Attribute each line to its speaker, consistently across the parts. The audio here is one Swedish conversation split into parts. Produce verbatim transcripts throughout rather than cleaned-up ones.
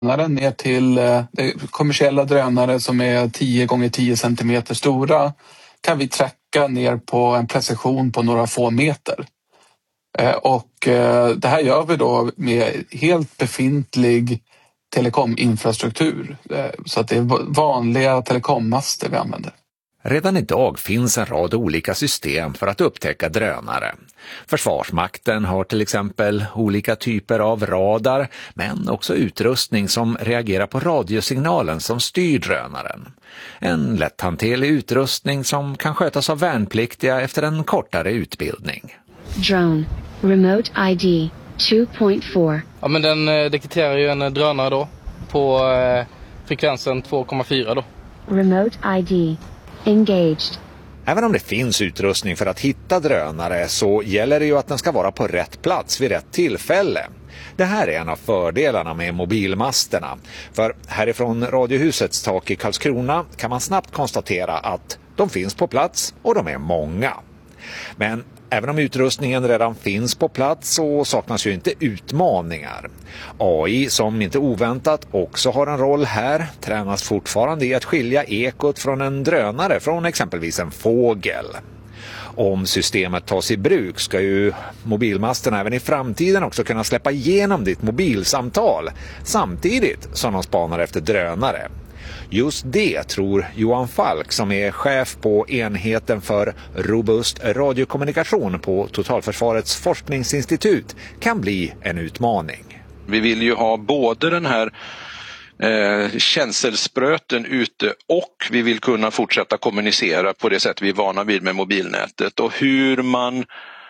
Speaker 1: ner till eh, kommersiella drönare som är tio gånger tio centimeter stora kan vi tracka ner på en precision på några få meter. Eh, och eh, det här gör vi då med helt befintlig telekominfrastruktur. Eh, så att det är vanliga telekommaster vi använder.
Speaker 2: Redan idag finns en rad olika system för att upptäcka drönare. Försvarsmakten har till exempel olika typer av radar, men också utrustning som reagerar på radiosignalen som styr drönaren. En lätthanterlig utrustning som kan skötas av värnpliktiga efter en kortare utbildning.
Speaker 3: Drone, remote I D två punkt fyra.
Speaker 4: Ja, men den eh, detekterar ju en drönare då på eh, frekvensen två komma fyra då.
Speaker 3: Remote I D engaged.
Speaker 2: Även om det finns utrustning för att hitta drönare så gäller det ju att den ska vara på rätt plats vid rätt tillfälle. Det här är en av fördelarna med mobilmasterna. För härifrån Radiohusets tak i Karlskrona kan man snabbt konstatera att de finns på plats och de är många. Men även om utrustningen redan finns på plats så saknas ju inte utmaningar. A I, som inte oväntat också har en roll här, tränas fortfarande i att skilja ekot från en drönare från exempelvis en fågel. Om systemet tas i bruk ska ju mobilmasterna även i framtiden också kunna släppa igenom ditt mobilsamtal samtidigt som de spanar efter drönare. Just det tror Johan Falk, som är chef på enheten för robust radiokommunikation på Totalförsvarets forskningsinstitut, kan bli en utmaning.
Speaker 5: Vi vill ju ha både den här eh, känselspröten ute och vi vill kunna fortsätta kommunicera på det sätt vi är vana vid med mobilnätet. Och hur man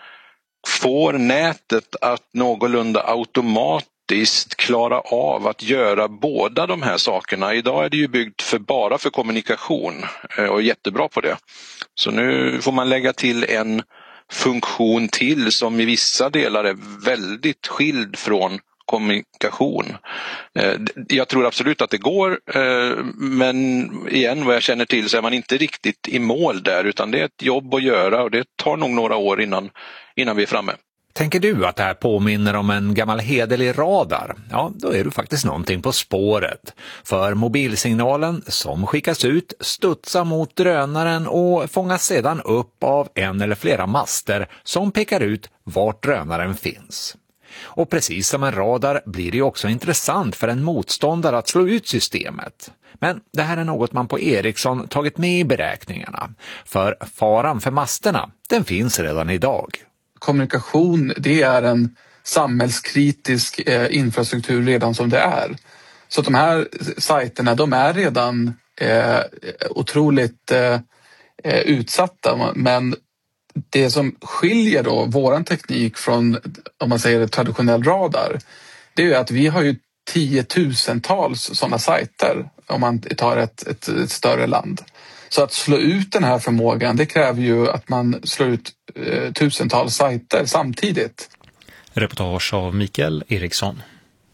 Speaker 5: får nätet att någorlunda automatiskt klara av att göra båda de här sakerna. Idag är det ju byggt för bara för kommunikation och är jättebra på det. Så nu får man lägga till en funktion till som i vissa delar är väldigt skild från kommunikation. Jag tror absolut att det går, men igen vad jag känner till så är man inte riktigt i mål där, utan det är ett jobb att göra och det tar nog några år innan, innan vi är framme.
Speaker 2: Tänker du att det här påminner om en gammal hederlig radar? Ja, då är du faktiskt någonting på spåret. För mobilsignalen som skickas ut studsar mot drönaren och fångas sedan upp av en eller flera master som pekar ut vart drönaren finns. Och precis som en radar blir det ju också intressant för en motståndare att slå ut systemet. Men det här är något man på Ericsson tagit med i beräkningarna. För faran för masterna, den finns redan idag.
Speaker 1: Kommunikation, det är en samhällskritisk eh, infrastruktur redan som det är. Så att de här sajterna, de är redan eh, otroligt eh, utsatta. Men det som skiljer då våran teknik från, om man säger traditionell radar, det är ju att vi har ju tiotusentals sådana sajter om man tar ett, ett, ett större land. Så att slå ut den här förmågan, det kräver ju att man slår ut eh, tusentals sajter samtidigt.
Speaker 6: Reportage av Mikael Eriksson.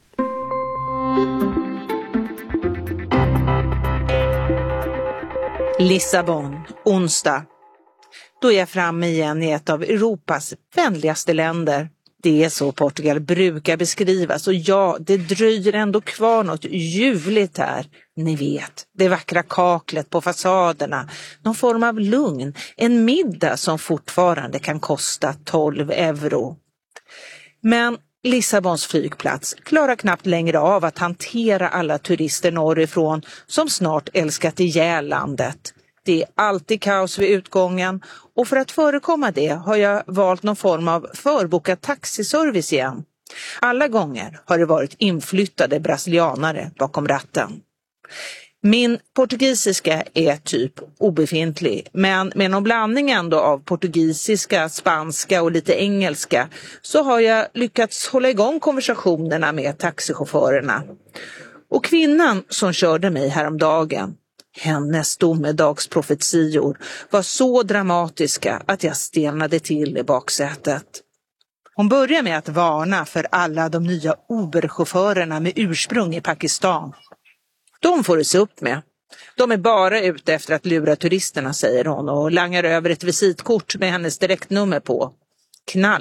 Speaker 7: Lissabon, onsdag. Då är jag framme igen i ett av Europas vänligaste länder. Det är så Portugal brukar beskrivas och ja, det dröjer ändå kvar något ljuvligt här. Ni vet, det vackra kaklet på fasaderna, någon form av lugn, en middag som fortfarande kan kosta tolv euro. Men Lissabons flygplats klarar knappt längre av att hantera alla turister norrifrån som snart älskat ihjäl landet. Det är alltid kaos vid utgången och för att förekomma det har jag valt någon form av förbokad taxiservice igen. Alla gånger har det varit inflyttade brasilianare bakom ratten. Min portugisiska är typ obefintlig, men med någon blandning ändå av portugisiska, spanska och lite engelska så har jag lyckats hålla igång konversationerna med taxichaufförerna. Och kvinnan som körde mig häromdagen, hennes domedagsprofetior var så dramatiska att jag stelnade till i baksätet. Hon börjar med att varna för alla de nya Uber-chaufförerna med ursprung i Pakistan. De får det se upp med. De är bara ute efter att lura turisterna, säger hon och langar över ett visitkort med hennes direktnummer på.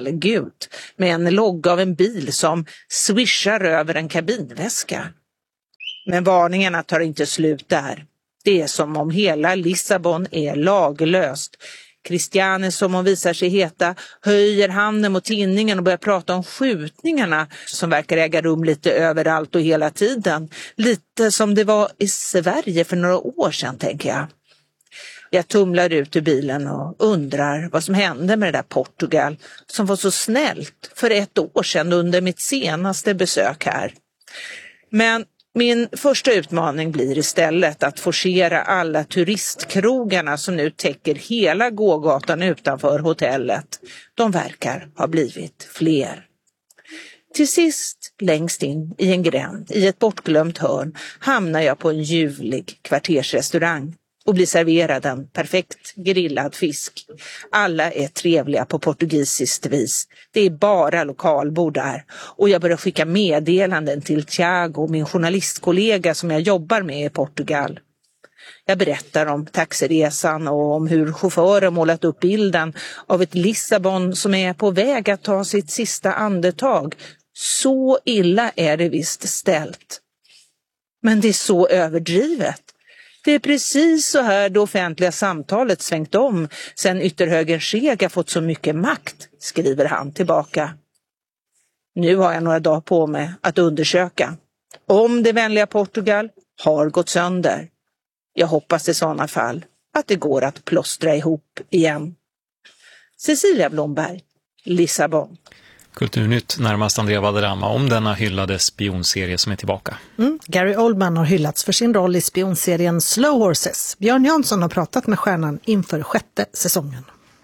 Speaker 7: Knallgult med en logga av en bil som swishar över en kabinväska. Men varningarna tar inte slut där. Det är som om hela Lissabon är laglöst. Christiane, som hon visar sig heta, höjer handen mot tinningen och börjar prata om skjutningarna som verkar äga rum lite överallt och hela tiden. Lite som det var i Sverige för några år sedan, tänker jag. Jag tumlar ut ur bilen och undrar vad som hände med det där Portugal som var så snällt för ett år sedan under mitt senaste besök här. Men min första utmaning blir istället att forcera alla turistkrogarna som nu täcker hela gågatan utanför hotellet. De verkar ha blivit fler. Till sist, längst in i en gränd, i ett bortglömt hörn, hamnar jag på en ljuvlig kvartersrestaurang och blir serverad en perfekt grillad fisk. Alla är trevliga på portugisiskt vis. Det är bara lokalbord där. Och jag börjar skicka meddelanden till Thiago, min journalistkollega som jag jobbar med i Portugal. Jag berättar om taxiresan och om hur chauffören målat upp bilden av ett Lissabon som är på väg att ta sitt sista andetag. Så illa är det visst ställt. Men det är så överdrivet. Det är precis så här det offentliga samtalet svängt om sedan ytterhögern Chega fått så mycket makt, skriver han tillbaka. Nu har jag några dagar på mig att undersöka om det vänliga Portugal har gått sönder. Jag hoppas i sådana fall att det går att plåstra ihop igen. Cecilia Blomberg, Lissabon.
Speaker 6: Kulturnytt närmast Andrea Valderrama om denna hyllade spionserie som är tillbaka.
Speaker 8: Mm. Gary Oldman har hyllats för sin roll i spionserien Slow Horses. Björn Jansson har pratat med stjärnan inför sjätte säsongen.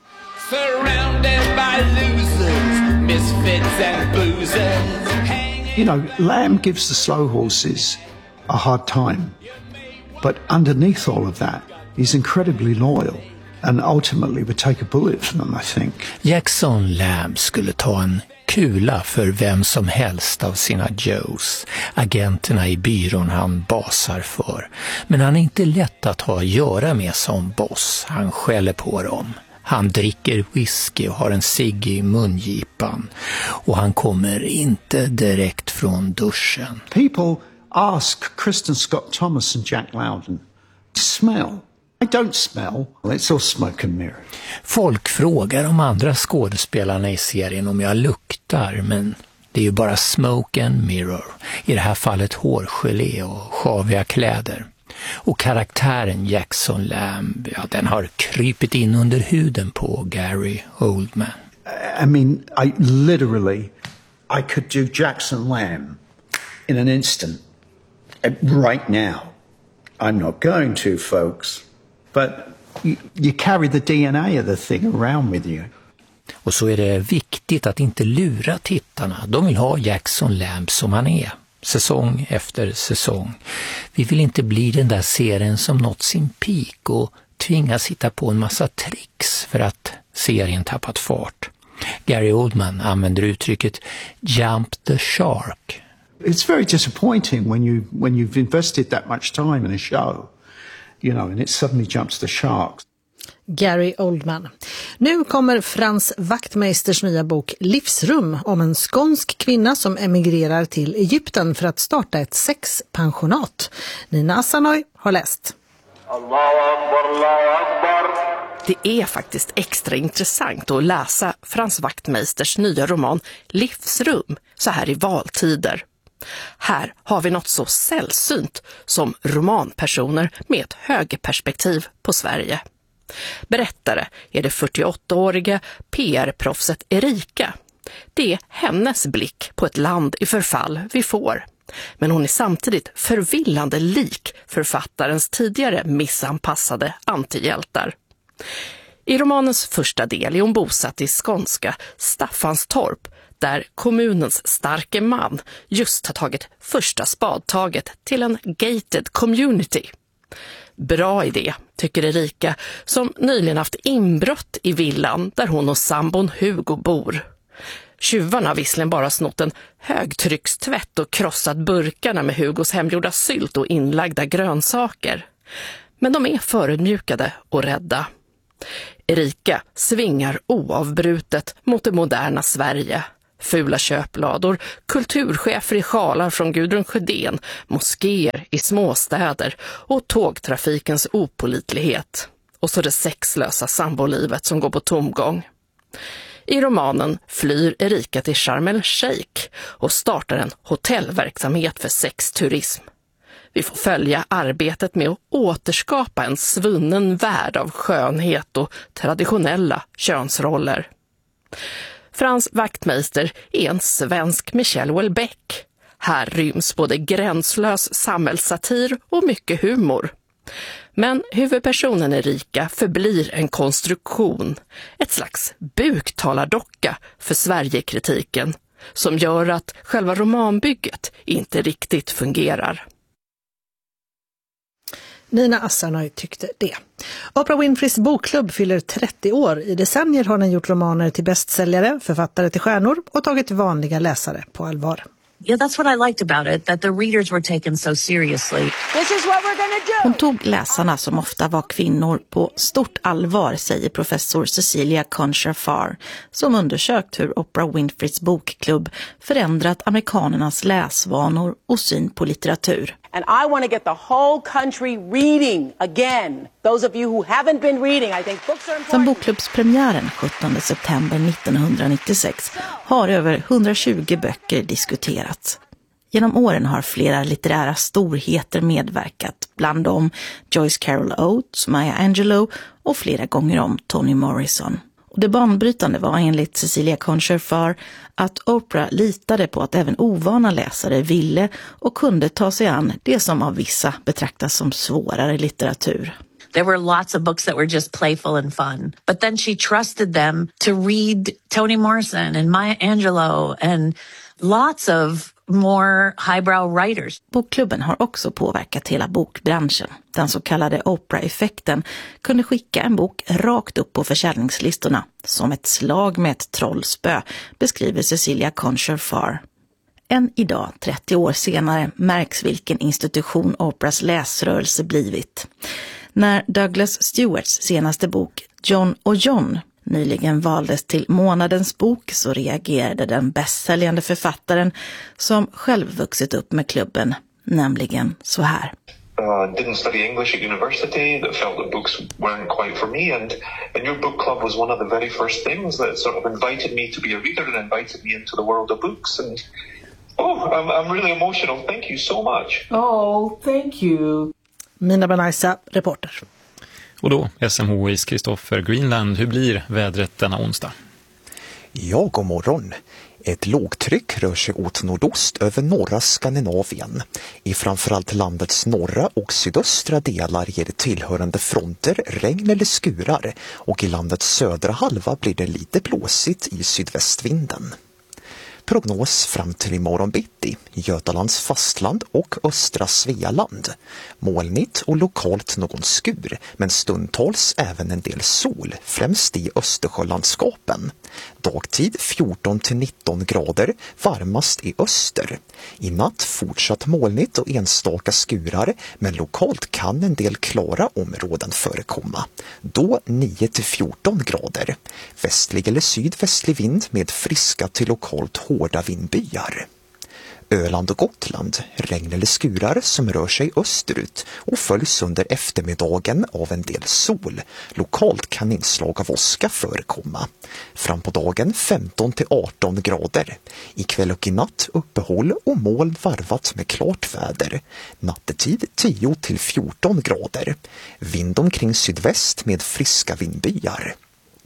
Speaker 9: You know, Lamb gives the Slow Horses a hard time. But underneath all of that, he's incredibly loyal. And ultimately would take a bullet for them, I think.
Speaker 10: Jackson Lamb skulle ta en kula för vem som helst av sina Joes, agenterna i byrån han basar för. Men han är inte lätt att ha att göra med som boss. Han skäller på dem. Han dricker whisky och har en cigg i mungipan. Och han kommer inte direkt från duschen.
Speaker 9: People ask Kristen Scott Thomas and Jack Lowden to smell. I don't smell. It's all smoke and mirror.
Speaker 10: Folk frågar om andra skådespelarna i serien om jag luktar, men det är ju bara smoke and mirror. I det här fallet hårgelé och sjaviga kläder. Och karaktären Jackson Lamb, ja, den har krypit in under huden på Gary Oldman.
Speaker 9: I mean, I literally, I could do Jackson Lamb in an instant. Right now. I'm not going to, folks. But you, you carry the D N A of the thing around with you.
Speaker 10: Och så är det viktigt att inte lura tittarna. De vill ha Jackson Lamb som han är. Säsong efter säsong. Vi vill inte bli den där serien som nått sin peak och tvingas hitta på en massa tricks för att serien tappat fart. Gary Oldman använder uttrycket jump the shark.
Speaker 9: It's very disappointing when you when you've invested that much time in a show, you know, and it suddenly jumps the shark.
Speaker 8: Gary Oldman. Nu kommer Frans Wachtmeisters nya bok Livsrum om en skånsk kvinna som emigrerar till Egypten för att starta ett sexpensionat. Nina Asanoy har läst.
Speaker 11: Det är faktiskt extra intressant att läsa Frans Wachtmeisters nya roman Livsrum så här i valtider. Här har vi något så sällsynt som romanpersoner med ett högerperspektiv på Sverige. Berättare är det fyrtioåttaåriga P R-proffset Erika. Det är hennes blick på ett land i förfall vi får. Men hon är samtidigt förvillande lik författarens tidigare missanpassade antihjältar. I romanens första del är hon bosatt i skånska Staffanstorp, där kommunens starke man just har tagit första spadtaget till en gated community. Bra idé, tycker Erika, som nyligen haft inbrott i villan där hon och sambon Hugo bor. Tjuvarna har visserligen bara snott en högtryckstvätt och krossat burkarna med Hugos hemgjorda sylt och inlagda grönsaker. Men de är förödmjukade och rädda. Erika svingar oavbrutet mot det moderna Sverige. Fula köplador, kulturchefer i sjalar från Gudrun Sjödén, moskéer i småstäder och tågtrafikens opålitlighet. Och så det sexlösa sambolivet som går på tomgång. I romanen flyr Erika till Sharm el-Sheikh och startar en hotellverksamhet för sexturism. Vi får följa arbetet med att återskapa en svunnen värld av skönhet och traditionella könsroller. Frans Wachtmeister är en svensk Michel Houellebecq. Här ryms både gränslös samhällssatir och mycket humor. Men huvudpersonen Erika förblir en konstruktion, ett slags buktalardocka för Sverigekritiken, som gör att själva romanbygget inte riktigt fungerar.
Speaker 8: Nina Assanöj tyckte det. Oprah Winfreys bokklubb fyller trettio år. I decennier har den gjort romaner till bästsäljare, författare till stjärnor och tagit vanliga läsare på allvar.
Speaker 12: Yeah, that's what I liked about it, that the readers were taken so seriously. This is what we're gonna do.
Speaker 13: Hon tog läsarna, som ofta var kvinnor, på stort allvar, säger professor Cecilia Concher-Farr, som undersökt hur Oprah Winfreys bokklubb förändrat amerikanernas läsvanor och syn på litteratur.
Speaker 14: And I want to get the whole country reading again. Those of you who haven't been reading, I think books are important.
Speaker 13: Sedan bokklubbspremiären sjuttonde september nittonhundranittiosex har över hundratjugo böcker diskuterats. Genom åren har flera litterära storheter medverkat, bland dem Joyce Carol Oates, Maya Angelou och flera gånger om Toni Morrison. Och det banbrytande var enligt Cecilia Concher-Farr att Oprah litade på att även ovana läsare ville och kunde ta sig an det som av vissa betraktas som svårare litteratur.
Speaker 12: There were lots of books that were just playful and fun. But then she trusted them to read Toni Morrison and Maya Angelou and lots of more highbrow writers.
Speaker 13: Bokklubben har också påverkat hela bokbranschen. Den så kallade Oprah-effekten kunde skicka en bok rakt upp på försäljningslistorna som ett slag med ett trollspö, beskriver Cecilia Concher-Farr. Än idag, trettio år senare, märks vilken institution Oprahs läsrörelse blivit. När Douglas Stewarts senaste bok John och John nyligen valdes till månadens bok, så reagerade den bästsäljande författaren, som själv vuxit upp med klubben, nämligen så här.
Speaker 15: Uh, didn't study English at university, that felt that books weren't quite for me, and, and your book club was one of the very first things that sort of invited me to be a reader and invited me into the world of books. And oh, I'm, I'm really emotional. Thank you so much.
Speaker 14: Oh, thank you.
Speaker 8: Mina Benaisa, reporter.
Speaker 6: Och då S M H I's Kristoffer Greenland, hur blir vädret denna onsdag?
Speaker 16: Ja, god morgon. Ett lågtryck rör sig åt nordost över norra Skandinavien. I framförallt landets norra och sydöstra delar ger det tillhörande fronter regn eller skurar, och i landets södra halva blir det lite blåsigt i sydvästvinden. Prognos fram till imorgon bitti, Götalands fastland och östra Svealand. Molnigt och lokalt någon skur, men stundtals även en del sol, främst i Östersjölandskapen. Dagtid fjorton till nitton grader, varmast i öster. I natt fortsatt molnigt och enstaka skurar, men lokalt kan en del klara områden förekomma. Då nio till fjorton grader. Västlig eller sydvästlig vind med friska till lokalt hårda vindbyar. Öland och Gotland, regn eller skurar som rör sig österut och följs under eftermiddagen av en del sol. Lokalt kan inslag av åska förekomma. Fram på dagen femton till arton grader. Ikväll och i natt uppehåll och moln varvat med klart väder. Nattetid tio till fjorton grader. Vind omkring sydväst med friska vindbyar.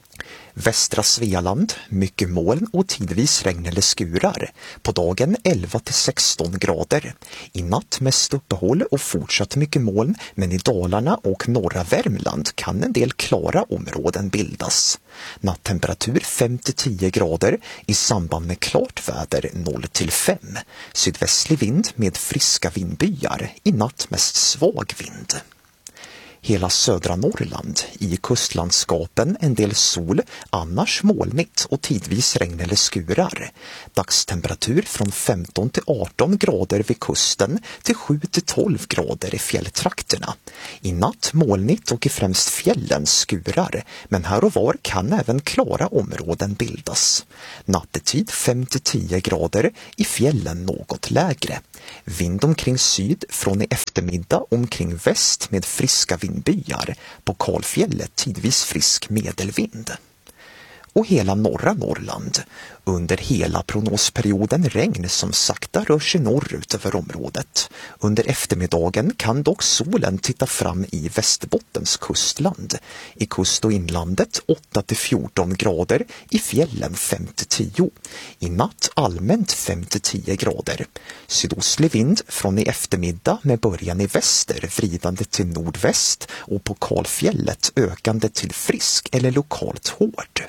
Speaker 16: Västra Svealand, mycket moln och tidvis regn eller skurar. På dagen elva till sexton grader. I natt mest uppehåll och fortsatt mycket moln, men i Dalarna och norra Värmland kan en del klara områden bildas. Nattemperatur fem till tio grader, i samband med klart väder noll till fem. Sydvästlig vind med friska vindbyar, i natt mest svag vind. Hela södra Norrland, i kustlandskapen en del sol, annars molnigt och tidvis regn eller skurar. Dagstemperatur från femton till arton grader vid kusten till sju till tolv grader i fjälltrakterna. I natt molnigt och i främst fjällen skurar, men här och var kan även klara områden bildas. Nattetid fem till tio grader, i fjällen något lägre. Vind omkring syd, från i eftermiddag omkring väst med friska vindbyar. På Kalfjället tidvis frisk medelvind. Och hela norra Norrland. Under hela prognosperioden regn som sakta rör sig norrut över området. Under eftermiddagen kan dock solen titta fram i Västerbottens kustland. I kust- och inlandet åtta till fjorton grader, i fjällen fem till tio. I natt allmänt fem till tio grader. Sydostlig vind från i eftermiddag med början i väster vridande till nordväst och på Kalfjället ökande till frisk eller lokalt hård.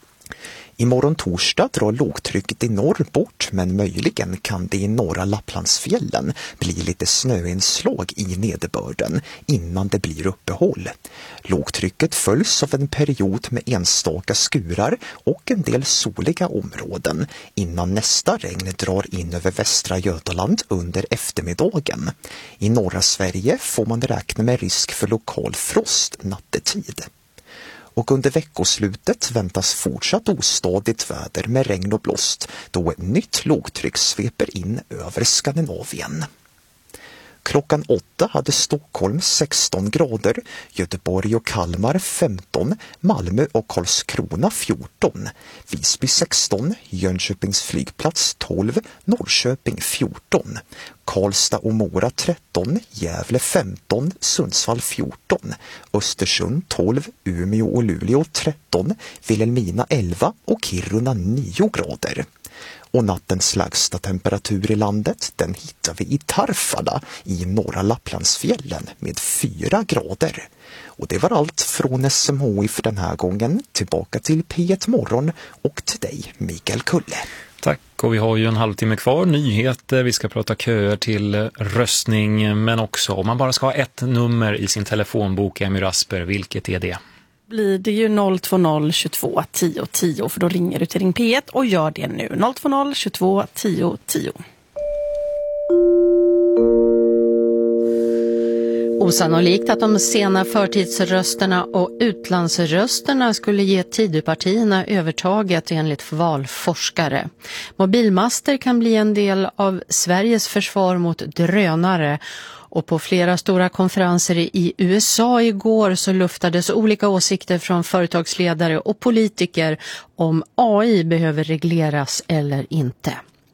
Speaker 16: Imorgon torsdag drar lågtrycket i norr bort, men möjligen kan det i norra Lapplandsfjällen bli lite snöinslag i nederbörden innan det blir uppehåll. Lågtrycket följs av en period med enstaka skurar och en del soliga områden innan nästa regn drar in över västra Götaland under eftermiddagen. I norra Sverige får man räkna med risk för lokal frost nattetid. Och under veckoslutet väntas fortsatt ostadigt väder med regn och blåst då ett nytt lågtryck sveper in över Skandinavien. Klockan åtta hade Stockholm sexton grader, Göteborg och Kalmar femton, Malmö och Karlskrona fjorton, Visby sexton, Jönköpings flygplats tolv, Norrköping fjorton, Karlstad och Mora tretton, Gävle femton, Sundsvall fjorton, Östersund tolv, Umeå och Luleå tretton, Vilhelmina elva och Kiruna nio grader. Och nattens lägsta temperatur i landet, den hittar vi i Tarfala i norra Lapplandsfjällen med fyra grader. Och det var allt från S M H I för den här gången. Tillbaka till P ett Morgon och till dig, Mikael Kulle.
Speaker 6: Tack, och vi har ju en halvtimme kvar. Nyheter, vi ska prata köer till röstning, men också om man bara ska ha ett nummer i sin telefonbok, Emmy Rasper, vilket är det?
Speaker 11: Blir det ju noll två noll tjugotvå tio tio, för då ringer du till Ring P ett och gör det nu. noll två noll tjugotvå tio tio.
Speaker 17: Osannolikt att de sena förtidsrösterna och utlandsrösterna skulle ge Tidöpartierna övertaget enligt valforskare. Mobilmaster kan bli en del av Sveriges försvar mot drönare. Och på flera stora konferenser i U S A igår så luftades olika åsikter från företagsledare och politiker om A I behöver regleras eller inte.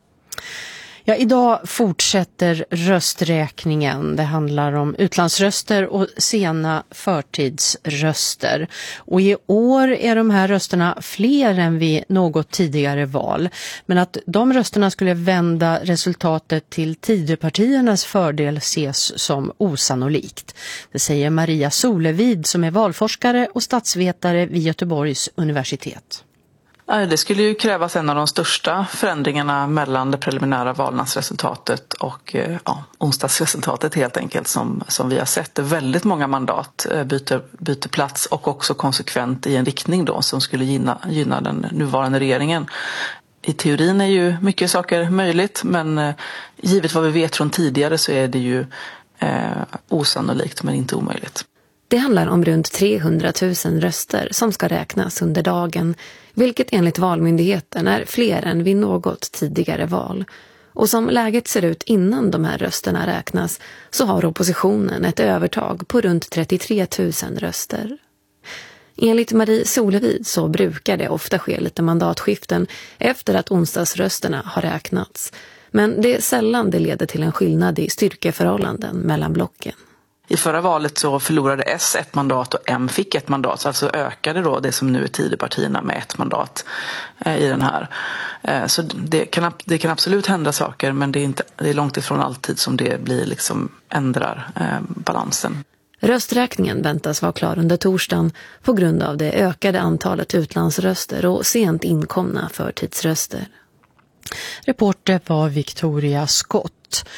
Speaker 17: Ja, idag fortsätter rösträkningen. Det handlar om utlandsröster och sena förtidsröster. Och i år är de här rösterna fler än vid något tidigare val. Men att de rösterna skulle vända resultatet till Tidöpartiernas fördel ses som osannolikt. Det säger Maria Solevid som är valforskare och statsvetare vid Göteborgs universitet.
Speaker 18: Det skulle ju krävas en av de största förändringarna mellan det preliminära valnadsresultatet och ja, onsdagsresultatet helt enkelt som, som vi har sett. Väldigt många mandat byter, byter plats och också konsekvent i en riktning då som skulle gynna, gynna den nuvarande regeringen. I teorin är ju mycket saker möjligt, men givet vad vi vet från tidigare så är det ju eh, osannolikt men inte omöjligt.
Speaker 17: Det handlar om runt trehundratusen röster som ska räknas under dagen, vilket enligt Valmyndigheten är fler än vid något tidigare val. Och som läget ser ut innan de här rösterna räknas så har oppositionen ett övertag på runt trettiotre tusen röster. Enligt Marie Solevid så brukar det ofta ske lite mandatskiften efter att onsdagsrösterna har räknats. Men det är sällan det leder till en skillnad i styrkeförhållanden mellan blocken.
Speaker 18: I förra valet så förlorade S ett mandat och M fick ett mandat, så alltså ökade då det som nu är Tidöpartierna med ett mandat eh, i den här. Eh, så det kan, det kan absolut hända saker, men det är, inte, det är långt ifrån alltid som det blir liksom ändrar eh, balansen.
Speaker 17: Rösträkningen väntas vara klar under torsdagen på grund av det ökade antalet utlandsröster och sent inkomna förtidsröster. Reporter var Victoria Scott.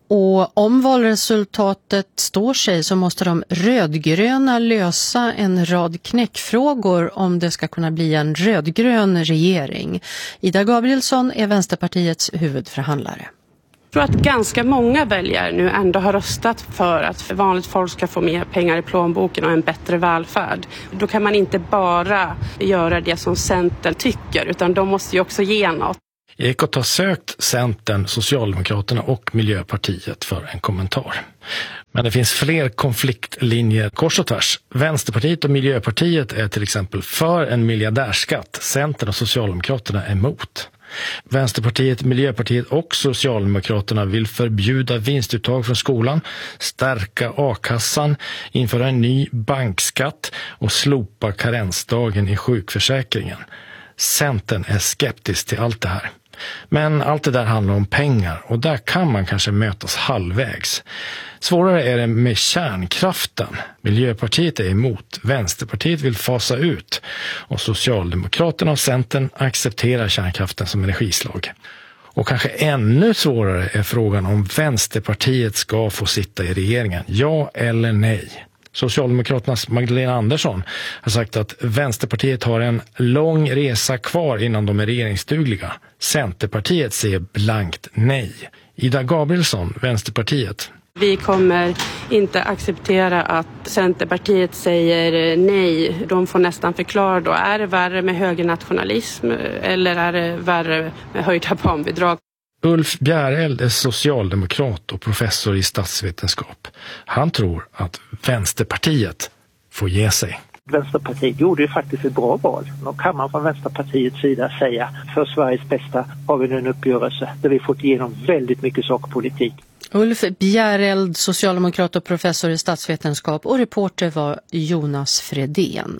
Speaker 17: Och om valresultatet står sig så måste de rödgröna lösa en rad knäckfrågor om det ska kunna bli en rödgrön regering. Ida Gabrielsson är Vänsterpartiets huvudförhandlare.
Speaker 19: Jag tror att ganska många väljare nu ändå har röstat för att vanligt folk ska få mer pengar i plånboken och en bättre välfärd. Då kan man inte bara göra det som Centern tycker, utan de måste ju också ge något.
Speaker 20: Ekot har sökt Centern, Socialdemokraterna och Miljöpartiet för en kommentar. Men det finns fler konfliktlinjer kors och tvärs. Vänsterpartiet och Miljöpartiet är till exempel för en miljardärskatt. Centern och Socialdemokraterna är emot. Vänsterpartiet, Miljöpartiet och Socialdemokraterna vill förbjuda vinstuttag från skolan, stärka a-kassan, införa en ny bankskatt och slopa karensdagen i sjukförsäkringen. Centern är skeptisk till allt det här. Men allt det där handlar om pengar och där kan man kanske mötas halvvägs. Svårare är det med kärnkraften. Miljöpartiet är emot, Vänsterpartiet vill fasa ut och Socialdemokraterna och Centern accepterar kärnkraften som energislag. Och kanske ännu svårare är frågan om Vänsterpartiet ska få sitta i regeringen, ja eller nej. Socialdemokraternas Magdalena Andersson har sagt att Vänsterpartiet har en lång resa kvar innan de är regeringsdugliga. Centerpartiet säger blankt nej. Ida Gabrielsson, Vänsterpartiet.
Speaker 19: Vi kommer inte acceptera att Centerpartiet säger nej. De får nästan förklara då. Är det värre med högernationalism eller är det värre med höjda barnbidrag?
Speaker 20: Ulf Bjäreld är socialdemokrat och professor i statsvetenskap. Han tror att Vänsterpartiet får ge sig.
Speaker 21: Vänsterpartiet gjorde ju faktiskt ett bra val. Då kan man från Vänsterpartiets sida säga för Sveriges bästa har vi nu en uppgörelse där vi fått igenom väldigt mycket sakpolitik.
Speaker 17: Ulf Bjäreld, socialdemokrat och professor i statsvetenskap, och reporter var Jonas Fredén.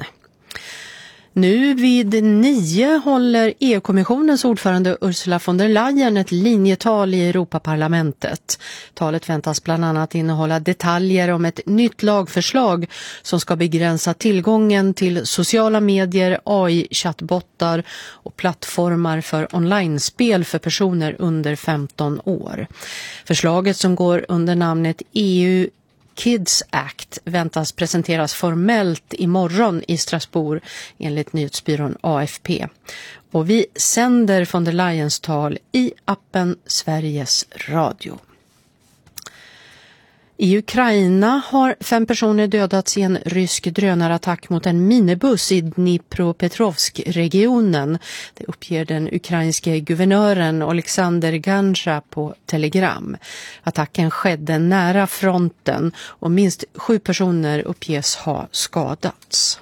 Speaker 17: Nu vid nio håller E U-kommissionens ordförande Ursula von der Leyen ett linjetal i Europaparlamentet. Talet väntas bland annat innehålla detaljer om ett nytt lagförslag som ska begränsa tillgången till sociala medier, A I-chattbottar och plattformar för online-spel för personer under femton år. Förslaget som går under namnet E U Kids Act väntas presenteras formellt imorgon i Strasbourg enligt nyhetsbyrån A F P. Och vi sänder von der Leyens tal i appen Sveriges Radio. I Ukraina har fem personer dödats i en rysk drönarattack mot en minibuss i Dnipropetrovsk-regionen. Det uppger den ukrainske guvernören Alexander Ganja på Telegram. Attacken skedde nära fronten och minst sju personer uppges ha skadats.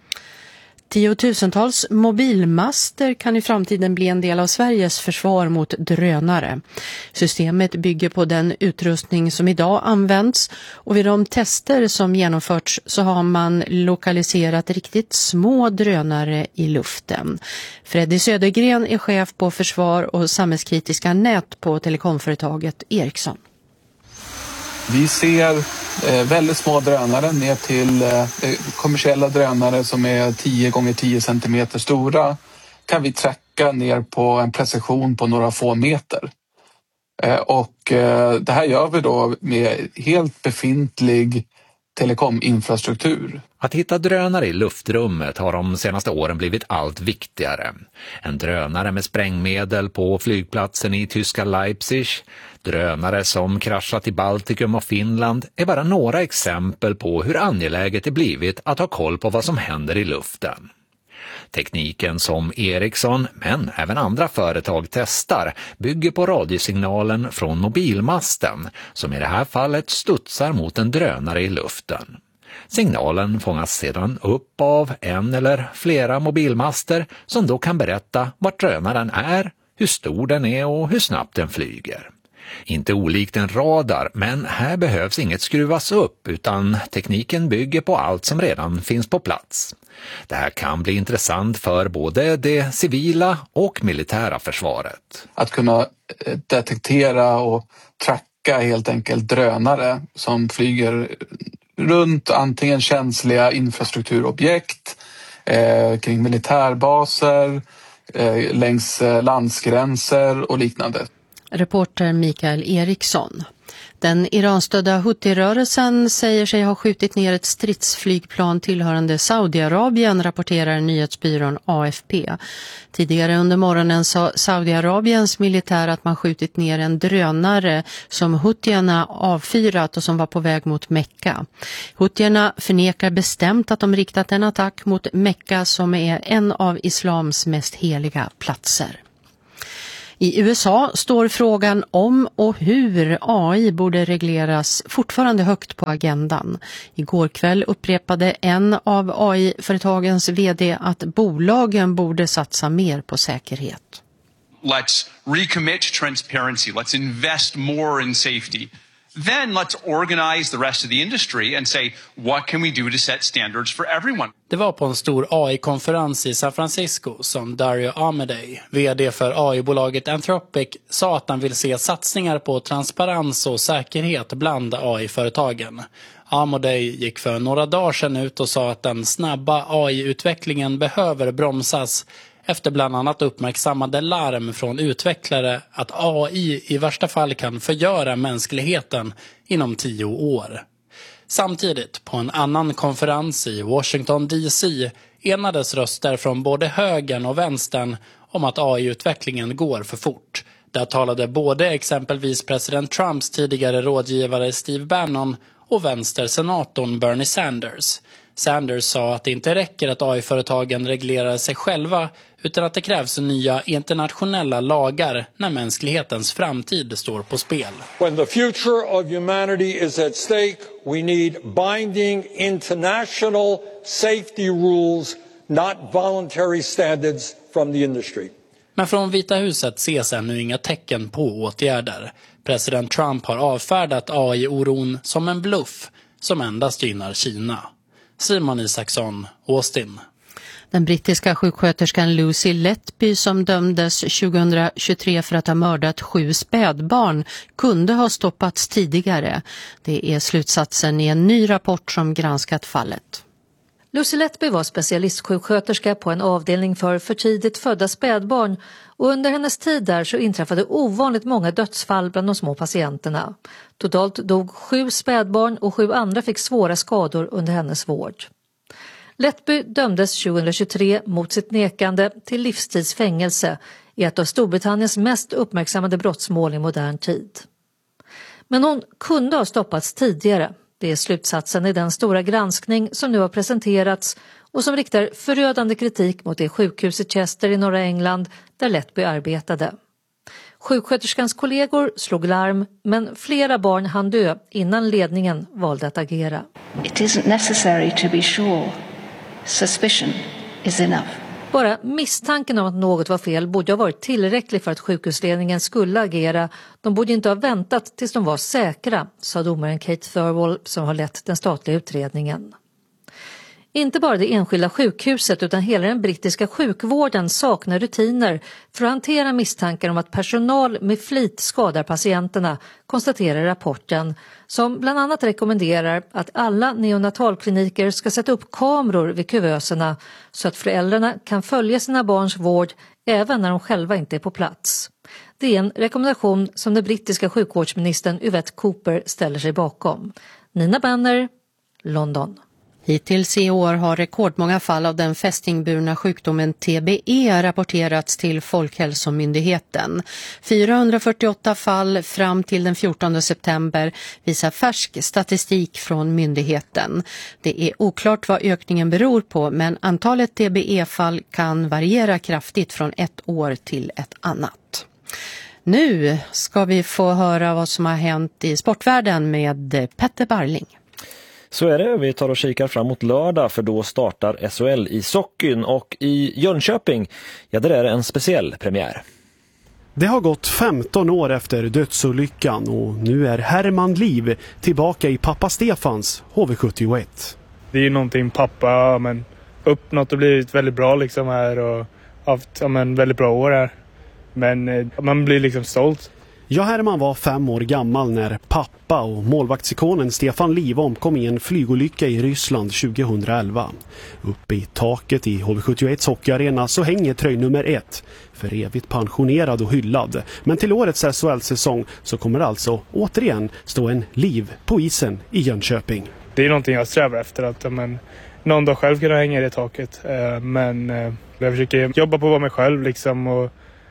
Speaker 17: Tiotusentals mobilmaster kan i framtiden bli en del av Sveriges försvar mot drönare. Systemet bygger på den utrustning som idag används och vid de tester som genomförts så har man lokaliserat riktigt små drönare i luften. Freddy Södergren är chef på försvar och samhällskritiska nät på telekomföretaget Ericsson.
Speaker 1: Vi ser eh, väldigt små drönare ner till eh, kommersiella drönare som är tio gånger tio centimeter stora. Kan vi tracka ner på en precision på några få meter. Eh, och eh, det här gör vi då med helt befintlig telekominfrastruktur.
Speaker 2: Att hitta drönare i luftrummet har de senaste åren blivit allt viktigare. En drönare med sprängmedel på flygplatsen i tyska Leipzig, drönare som kraschat i Baltikum och Finland är bara några exempel på hur angeläget det blivit att ha koll på vad som händer i luften. Tekniken som Ericsson, men även andra företag testar, bygger på radiosignalen från mobilmasten som i det här fallet studsar mot en drönare i luften. Signalen fångas sedan upp av en eller flera mobilmaster som då kan berätta vart drönaren är, hur stor den är och hur snabbt den flyger. Inte olikt en radar, men här behövs inget skruvas upp utan tekniken bygger på allt som redan finns på plats. Det här kan bli intressant för både det civila och militära försvaret.
Speaker 1: Att kunna detektera och tracka helt enkelt drönare som flyger runt antingen känsliga infrastrukturobjekt, eh, kring militärbaser, eh, längs landsgränser och liknande.
Speaker 17: Reporter Mikael Eriksson. Den iranstödda Houthi-rörelsen säger sig ha skjutit ner ett stridsflygplan tillhörande Saudiarabien, rapporterar nyhetsbyrån A F P. Tidigare under morgonen sa Saudiarabiens militär att man skjutit ner en drönare som Houthierna avfyrat och som var på väg mot Mekka. Houthierna förnekar bestämt att de riktat en attack mot Mekka, som är en av islams mest heliga platser. I U S A står frågan om och hur A I borde regleras fortfarande högt på agendan. Igår kväll upprepade en av A I-företagens vd att bolagen borde satsa mer på säkerhet.
Speaker 4: Let's recommit to transparency. Let's invest more in safety. Then let's organize the rest of the industry and say, what can we do to set standards for everyone?
Speaker 22: Det var på en stor A I-konferens i San Francisco som Dario Amodei, vd för A I-bolaget Anthropic, sa att han vill se satsningar på transparens och säkerhet bland A I-företagen. Amodei gick för några dagar sedan ut och sa att den snabba A I-utvecklingen behöver bromsas efter bland annat uppmärksammade larm från utvecklare att A I i värsta fall kan förgöra mänskligheten inom tio år. Samtidigt, på en annan konferens i Washington D C enades röster från både högern och vänstern om att A I-utvecklingen går för fort. Där talade både exempelvis president Trumps tidigare rådgivare Steve Bannon och vänstersenatorn Bernie Sanders. Sanders sa att det inte räcker att A I-företagen reglerar sig själva, utan att det krävs nya internationella lagar när mänsklighetens framtid står på spel.
Speaker 23: When the future of humanity is at stake, we need binding international safety rules, not voluntary standards from the industry.
Speaker 22: Men från Vita huset ses ännu inga tecken på åtgärder. President Trump har avfärdat A I-oron som en bluff som endast gynnar Kina. Simon Isaksson, Austin.
Speaker 17: Den brittiska sjuksköterskan Lucy Letby, som dömdes tjugohundratjugotre för att ha mördat sju spädbarn, kunde ha stoppats tidigare. Det är slutsatsen i en ny rapport som granskat fallet.
Speaker 24: Lucy Letby var specialistsjuksköterska på en avdelning för för tidigt födda spädbarn, och under hennes tid där så inträffade ovanligt många dödsfall bland de små patienterna. Totalt dog sju spädbarn och sju andra fick svåra skador under hennes vård. Letby dömdes tjugohundratjugotre mot sitt nekande till livstidsfängelse i ett av Storbritanniens mest uppmärksammade brottsmål i modern tid. Men hon kunde ha stoppats tidigare. Det är slutsatsen i den stora granskning som nu har presenterats och som riktar förödande kritik mot det sjukhus i Chester i norra England där Letby arbetade. Sjuksköterskans kollegor slog larm, men flera barn hann dö innan ledningen valde att agera.
Speaker 25: It isn't necessary to be sure. Suspicion is enough.
Speaker 24: Bara misstanken om att något var fel borde ha varit tillräcklig för att sjukhusledningen skulle agera. De borde inte ha väntat tills de var säkra, sa domaren Kate Thirlwall som har lett den statliga utredningen. Inte bara det enskilda sjukhuset utan hela den brittiska sjukvården saknar rutiner för att hantera misstankar om att personal med flit skadar patienterna, konstaterar rapporten, som bland annat rekommenderar att alla neonatalkliniker ska sätta upp kameror vid kuvöserna så att föräldrarna kan följa sina barns vård även när de själva inte är på plats. Det är en rekommendation som den brittiska sjukvårdsministern Yvette Cooper ställer sig bakom. Nina Banner, London.
Speaker 17: Hittills i år har rekordmånga fall av den fästingburna sjukdomen T B E rapporterats till Folkhälsomyndigheten. fyrahundrafyrtioåtta fall fram till den fjortonde september visar färsk statistik från myndigheten. Det är oklart vad ökningen beror på, men antalet T B E-fall kan variera kraftigt från ett år till ett annat. Nu ska vi få höra vad som har hänt i sportvärlden med Petter Barling.
Speaker 26: Så är det, vi tar och kikar fram mot lördag för då startar S H L i Sockin och i Jönköping, ja där är det en speciell premiär.
Speaker 27: Det har gått femton år efter dödsolyckan och nu är Herman Liv tillbaka i pappa Stefans H V sjuttioett.
Speaker 28: Det är ju någonting pappa men uppnått och blivit väldigt bra liksom här och haft ja, men, väldigt bra år här. Men man blir liksom stolt.
Speaker 27: Ja, Herman var fem år gammal när pappa och målvaktsikonen Stefan Liv omkom i en flygolycka i Ryssland tjugohundraelva. Uppe i taket i H V sjuttioett hockeyarena så hänger tröj nummer ett, för evigt pensionerad och hyllad. Men till årets S H L-säsong så kommer det alltså återigen stå en Liv på isen i Jönköping.
Speaker 28: Det är någonting jag strävar efter, att men, någon dag själv kunna hänga i det taket. Men jag försöker jobba på att vara mig själv liksom, och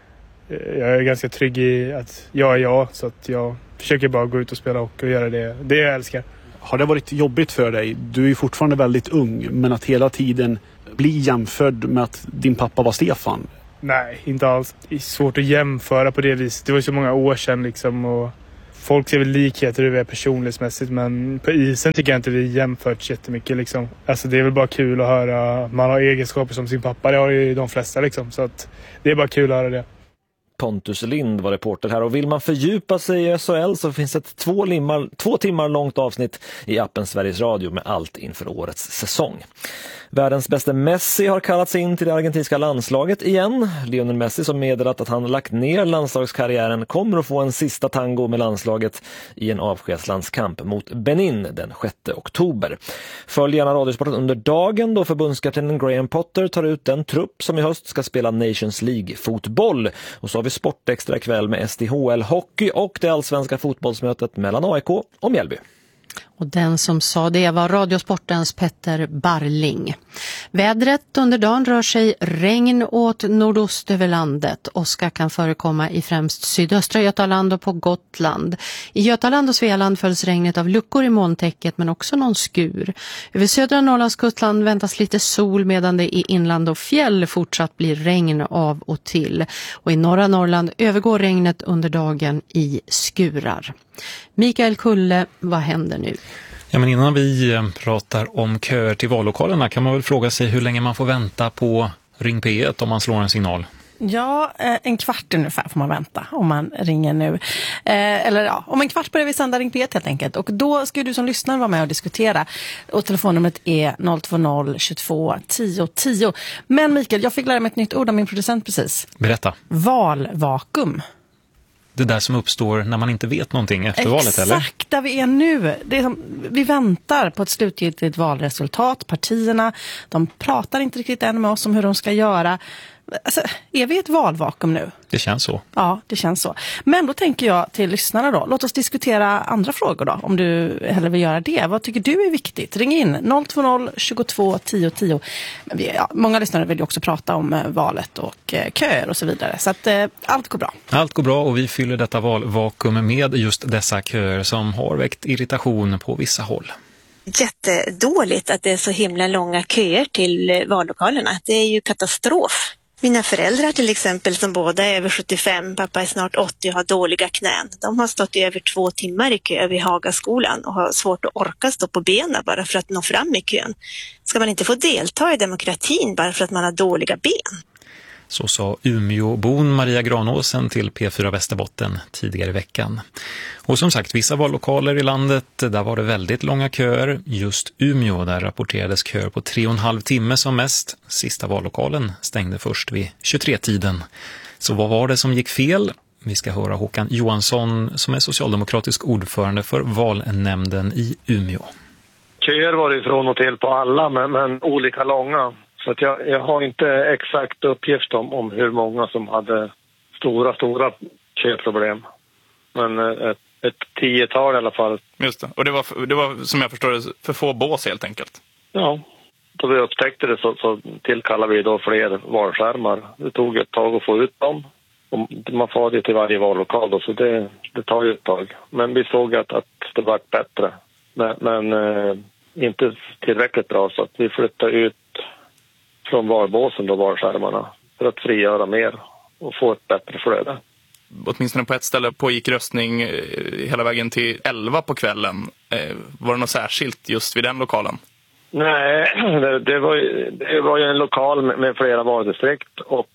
Speaker 28: jag är ganska trygg i att jag är jag, så att jag försöker bara gå ut och spela och göra det, det jag älskar.
Speaker 27: Har det varit jobbigt för dig? Du är ju fortfarande väldigt ung, men att hela tiden bli jämförd med att din pappa var Stefan?
Speaker 28: Nej, inte alls. Det är svårt att jämföra på det viset. Det var så många år sedan liksom, och folk ser väl likheter hur vi är personlighetsmässigt, men på isen tycker jag inte vi jämfört jättemycket liksom. Alltså det är väl bara kul att höra, man har egenskaper som sin pappa, det har ju de flesta liksom, så att det är bara kul att höra det.
Speaker 26: Pontus Lind var reporter här, och vill man fördjupa sig i S H L så finns ett två, limmar, två timmar långt avsnitt i appen Sveriges Radio med allt inför årets säsong. Världens bästa Messi har kallats in till det argentinska landslaget igen. Lionel Messi, som meddelat att han lagt ner landslagskarriären, kommer att få en sista tango med landslaget i en avskedslandskamp mot Benin den sjätte oktober. Följ gärna Radiosporten under dagen då förbundskaptenen Graham Potter tar ut den trupp som i höst ska spela Nations League-fotboll. Och så har vi Sportextra kväll med S D H L-hockey och det allsvenska fotbollsmötet mellan A I K och Mjällby.
Speaker 17: Och den som sa det var Radiosportens Petter Barling. Vädret under dagen rör sig regn åt nordost över landet. Åska kan förekomma i främst sydöstra Götaland och på Gotland. I Götaland och Svealand följs regnet av luckor i molntäcket, men också någon skur. Över södra Norrlands kustland väntas lite sol, medan det i inland och fjäll fortsatt blir regn av och till. Och i norra Norrland övergår regnet under dagen i skurar. Mikael Kulle, vad händer nu?
Speaker 6: Ja, men innan vi pratar om köer till vallokalerna kan man väl fråga sig hur länge man får vänta på Ring P ett om man slår en signal.
Speaker 11: Ja, en kvart ungefär får man vänta om man ringer nu. Eh, eller ja, om en kvart börjar vi sända Ring P ett helt enkelt. Och då ska du som lyssnar vara med och diskutera. Och telefonnumret är noll två noll tjugotvå tio tio. Men Mikael, jag fick lära mig ett nytt ord av min producent precis.
Speaker 6: Berätta.
Speaker 11: Valvakuum.
Speaker 6: Det där som uppstår när man inte vet någonting efter valet,
Speaker 11: Exakt,
Speaker 6: eller?
Speaker 11: Exakt, där vi är nu. Det är som, vi väntar på ett slutgiltigt valresultat. Partierna, de pratar inte riktigt än med oss om hur de ska göra. Alltså, är vi ett valvakuum nu?
Speaker 6: Det känns så.
Speaker 11: Ja, det känns så. Men då tänker jag till lyssnarna då. Låt oss diskutera andra frågor då, om du hellre vill göra det. Vad tycker du är viktigt? Ring in noll två noll tjugotvå tio tio. Men vi, ja, många lyssnare vill ju också prata om eh, valet och eh, köer och så vidare. Så att eh, allt går bra.
Speaker 6: Allt går bra, och vi fyller detta valvakuum med just dessa köer som har väckt irritation på vissa håll.
Speaker 3: Jättedåligt att det är så himla långa köer till vallokalerna. Det är ju katastrof. Mina föräldrar till exempel, som båda är över sjuttiofem, pappa är snart åttio och har dåliga knän. De har stått i över två timmar i kö vid Hagaskolan och har svårt att orka stå på benen bara för att nå fram i kön. Ska man inte få delta i demokratin bara för att man har dåliga ben?
Speaker 6: Så sa Umeåbon Maria Granåsen till P fyra Västerbotten tidigare i veckan. Och som sagt, vissa vallokaler i landet, där var det väldigt långa köer. Just Umeå, där rapporterades köer på tre och en halv timme som mest. Sista vallokalen stängde först vid tjugotre-tiden. Så vad var det som gick fel? Vi ska höra Håkan Johansson, som är socialdemokratisk ordförande för valnämnden i Umeå.
Speaker 5: Köer var det från och till på alla, men, men olika långa. Så att jag, jag har inte exakt uppgift om, om hur många som hade stora, stora köproblem. Men ett, ett tiotal i alla fall.
Speaker 7: Just det. Och det var, det var som jag förstår det, för få bås helt enkelt.
Speaker 5: Ja, då vi upptäckte det så, så tillkallade vi då fler valskärmar. Det tog ett tag att få ut dem. Och man får det till varje vallokal då, så det, det tar ju ett tag. Men vi såg att, att det var bättre. Men, men eh, inte tillräckligt bra, så att vi flyttade ut från valbåsen då, valskärmarna, för att frigöra mer och få ett bättre flöde.
Speaker 7: Åtminstone på ett ställe pågick röstning hela vägen till elva på kvällen. Var det något särskilt just vid den lokalen?
Speaker 5: Nej, det, det, var, det var ju en lokal med, med flera valdistrikt, och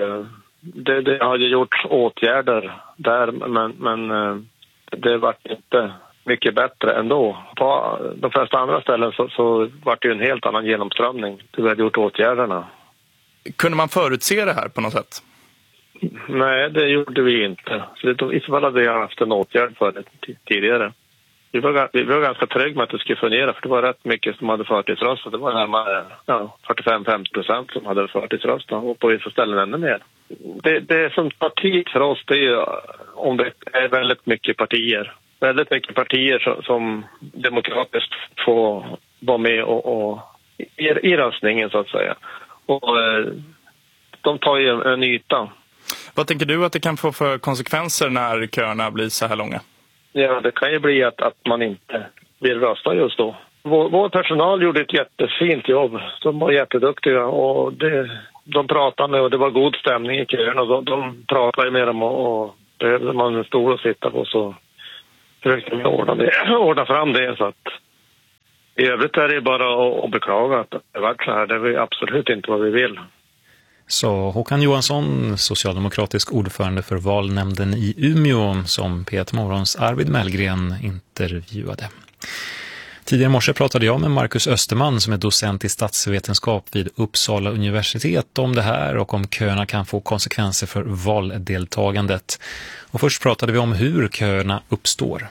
Speaker 5: det, det har ju gjorts åtgärder där, men, men det var inte mycket bättre ändå. På de flesta andra ställen så, så var det ju en helt annan genomströmning. Vi hade gjort åtgärderna.
Speaker 7: Kunde man förutse det här på något sätt?
Speaker 5: Nej, det gjorde vi inte. Så det, i så fall hade jag haft en åtgärd för det t- tidigare. Vi var, vi var ganska trygga med att det skulle fungera, för det var rätt mycket som hade förtidsröstat. Det var närmare ja, fyrtiofem till femtio procent som hade förtidsröstat och på vissa ställen ännu mer. Det, det som tar tid för oss, det är ju om det är väldigt mycket partier. Väldigt mycket partier som, som demokratiskt får vara med och, och i, i röstningen så att säga. Och eh, de tar ju en, en yta.
Speaker 7: Vad tänker du att det kan få för konsekvenser när köerna blir så här långa?
Speaker 5: Ja, det kan ju bli att, att man inte vill rösta just då. Vår, vår personal gjorde ett jättefint jobb. De var jätteduktiga och det, de pratade med och det var god stämning i kön. Och de, de pratade med dem och, och behövde man en stol att sitta på så försökte vi ordna, det, ordna fram det. Så att, i övrigt är det bara att, att beklaga att det har varit så här. Det är absolut inte vad vi vill.
Speaker 6: Så Håkan Johansson, socialdemokratisk ordförande för valnämnden i Umeå, som P ett Morgons Arvid Mellgren intervjuade. Tidigare i morse pratade jag med Marcus Österman som är docent i statsvetenskap vid Uppsala universitet om det här och om köerna kan få konsekvenser för valdeltagandet. Och först pratade vi om hur köerna uppstår.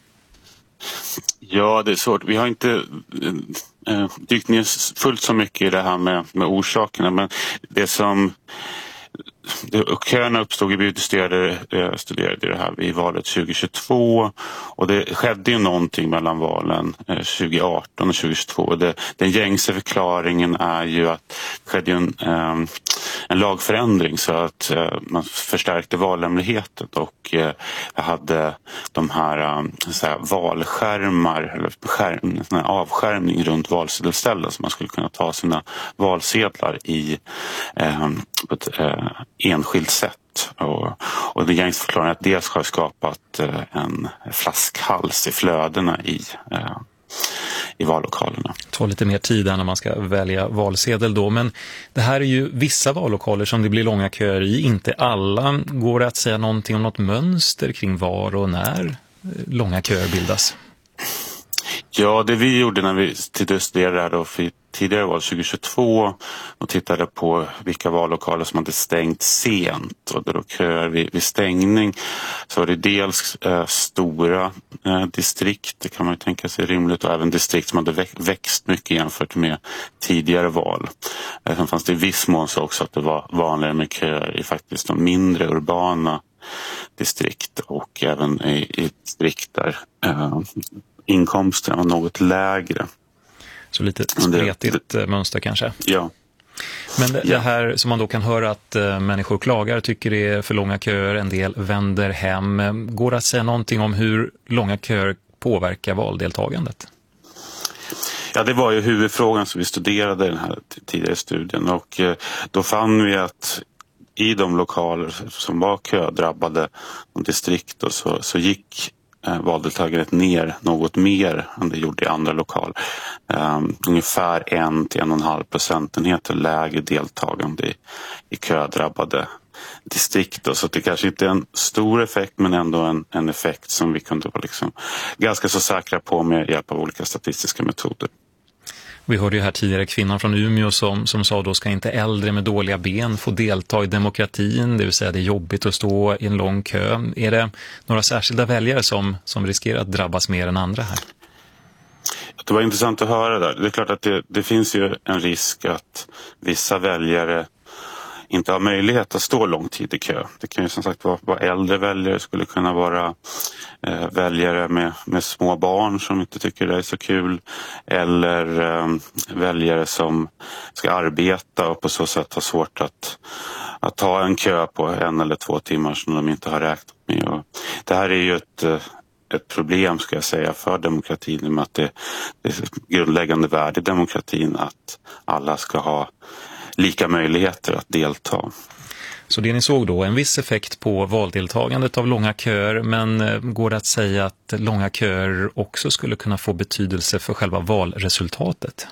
Speaker 8: Ja, det är svårt. Vi har inte eh, dykt ner fullt så mycket i det här med, med orsakerna, men det som det, köerna uppstod, vi studerade, eh, studerade det här i valet tjugohundratjugotvå och det skedde ju någonting mellan valen eh, tjugoarton och tjugohundratjugotvå. Det, den gängse förklaringen är ju att det skedde en, eh, en lagförändring så att eh, man förstärkte valhemligheten och eh, hade de här, eh, så här valskärmar eller skärm, sån här avskärmning runt valsedelställen så man skulle kunna ta sina valsedlar i eh, på ett eh, enskilt sätt. Och, och det gängse förklaringen att det har skapat eh, en flaskhals i flödena i eh, i vallokalerna.
Speaker 6: Det tar lite mer tid när man ska välja valsedel då, men det här är ju vissa vallokaler som det blir långa köer i, inte alla. Går det att säga någonting om något mönster kring var och när långa köer bildas?
Speaker 8: Ja, det vi gjorde när vi studerade det här då för tidigare val tjugohundratjugotvå och tittade på vilka vallokaler som hade stängt sent och då köer vid, vid stängning så var det dels eh, stora eh, distrikt, det kan man ju tänka sig rimligt, och även distrikt som hade växt mycket jämfört med tidigare val. Eh, sen fanns det i viss mån så också att det var vanligare med köer i faktiskt de mindre urbana distrikt och även i, i distrikt där eh, inkomsten var något lägre.
Speaker 6: Så lite spretigt det, mönster kanske.
Speaker 8: Ja.
Speaker 6: Men det,
Speaker 8: ja.
Speaker 6: det här som man då kan höra att äh, människor klagar, tycker det är för långa köer, en del vänder hem. Går det att säga någonting om hur långa köer påverkar valdeltagandet?
Speaker 8: Ja, det var ju huvudfrågan som vi studerade i den här tidigare studien och eh, då fann vi att i de lokaler som var ködrabbade, de distrikt och så, så gick eh, valdeltagandet ner något mer än det gjorde i andra lokaler. Um, ungefär en till en och en halv procentenheter lägre deltagande i, i ködrabbade distrikt. Då. Så det kanske inte är en stor effekt men ändå en, en effekt som vi kunde vara liksom ganska så säkra på med hjälp av olika statistiska metoder.
Speaker 6: Vi hörde ju här tidigare kvinnan från Umeå som, som sa då ska inte äldre med dåliga ben få delta i demokratin, det vill säga det är jobbigt att stå i en lång kö. Är det några särskilda väljare som, som riskerar att drabbas mer än andra här?
Speaker 8: Det var intressant att höra där. Det är klart att det, det finns ju en risk att vissa väljare inte har möjlighet att stå lång tid i kö. Det kan ju som sagt vara, vara äldre väljare, skulle kunna vara eh, väljare med, med små barn som inte tycker det är så kul. Eller eh, väljare som ska arbeta och på så sätt har svårt att, att ta en kö på en eller två timmar som de inte har räknat med. Och det här är ju ett... ett problem ska jag säga för demokratin med att det, det är ett grundläggande värde i demokratin att alla ska ha lika möjligheter att delta.
Speaker 6: Så det ni såg då, en viss effekt på valdeltagandet av långa köer, men går det att säga att långa köer också skulle kunna få betydelse för själva valresultatet?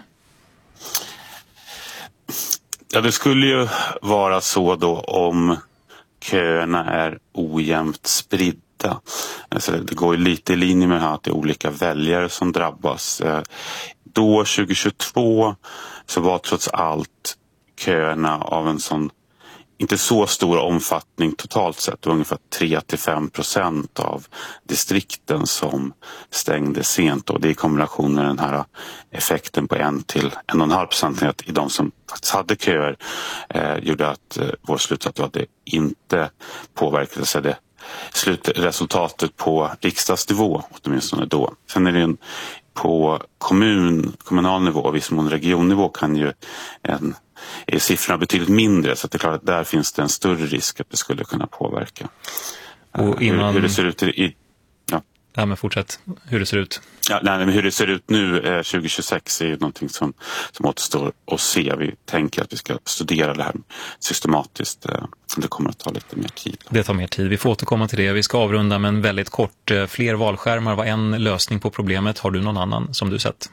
Speaker 8: Ja, det skulle ju vara så då om köerna är ojämnt spridda. Alltså det går ju lite i linje med att det är olika väljare som drabbas. Då tjugohundratjugotvå så var trots allt köerna av en sån inte så stor omfattning totalt sett. Det var ungefär tre till fem procent av distrikten som stängde sent. Och det i kombination med den här effekten på en till en och en halv procentenhet i de som faktiskt hade köer eh, gjorde att eh, vår slutsats var att det inte påverkade sig det slutresultatet på riksdagsnivå, åtminstone då. Sen är det en, på kommun, kommunal nivå och viss mån regionnivå kan ju en, är siffrorna betydligt mindre, så att det är klart att där finns det en större risk att det skulle kunna påverka.
Speaker 6: Och innan...
Speaker 8: hur, hur det ser ut i... Ja,
Speaker 6: ja men fortsätt. Hur det ser ut?
Speaker 8: Ja, nej, men hur det ser ut nu eh, tjugo tjugosex är ju någonting som, som återstår att se. Vi tänker att vi ska studera det här systematiskt. Eh, det kommer att ta lite mer tid.
Speaker 6: Det tar mer tid. Vi får återkomma till det. Vi ska avrunda men väldigt kort. Fler valskärmar var en lösning på problemet. Har du någon annan som du sett?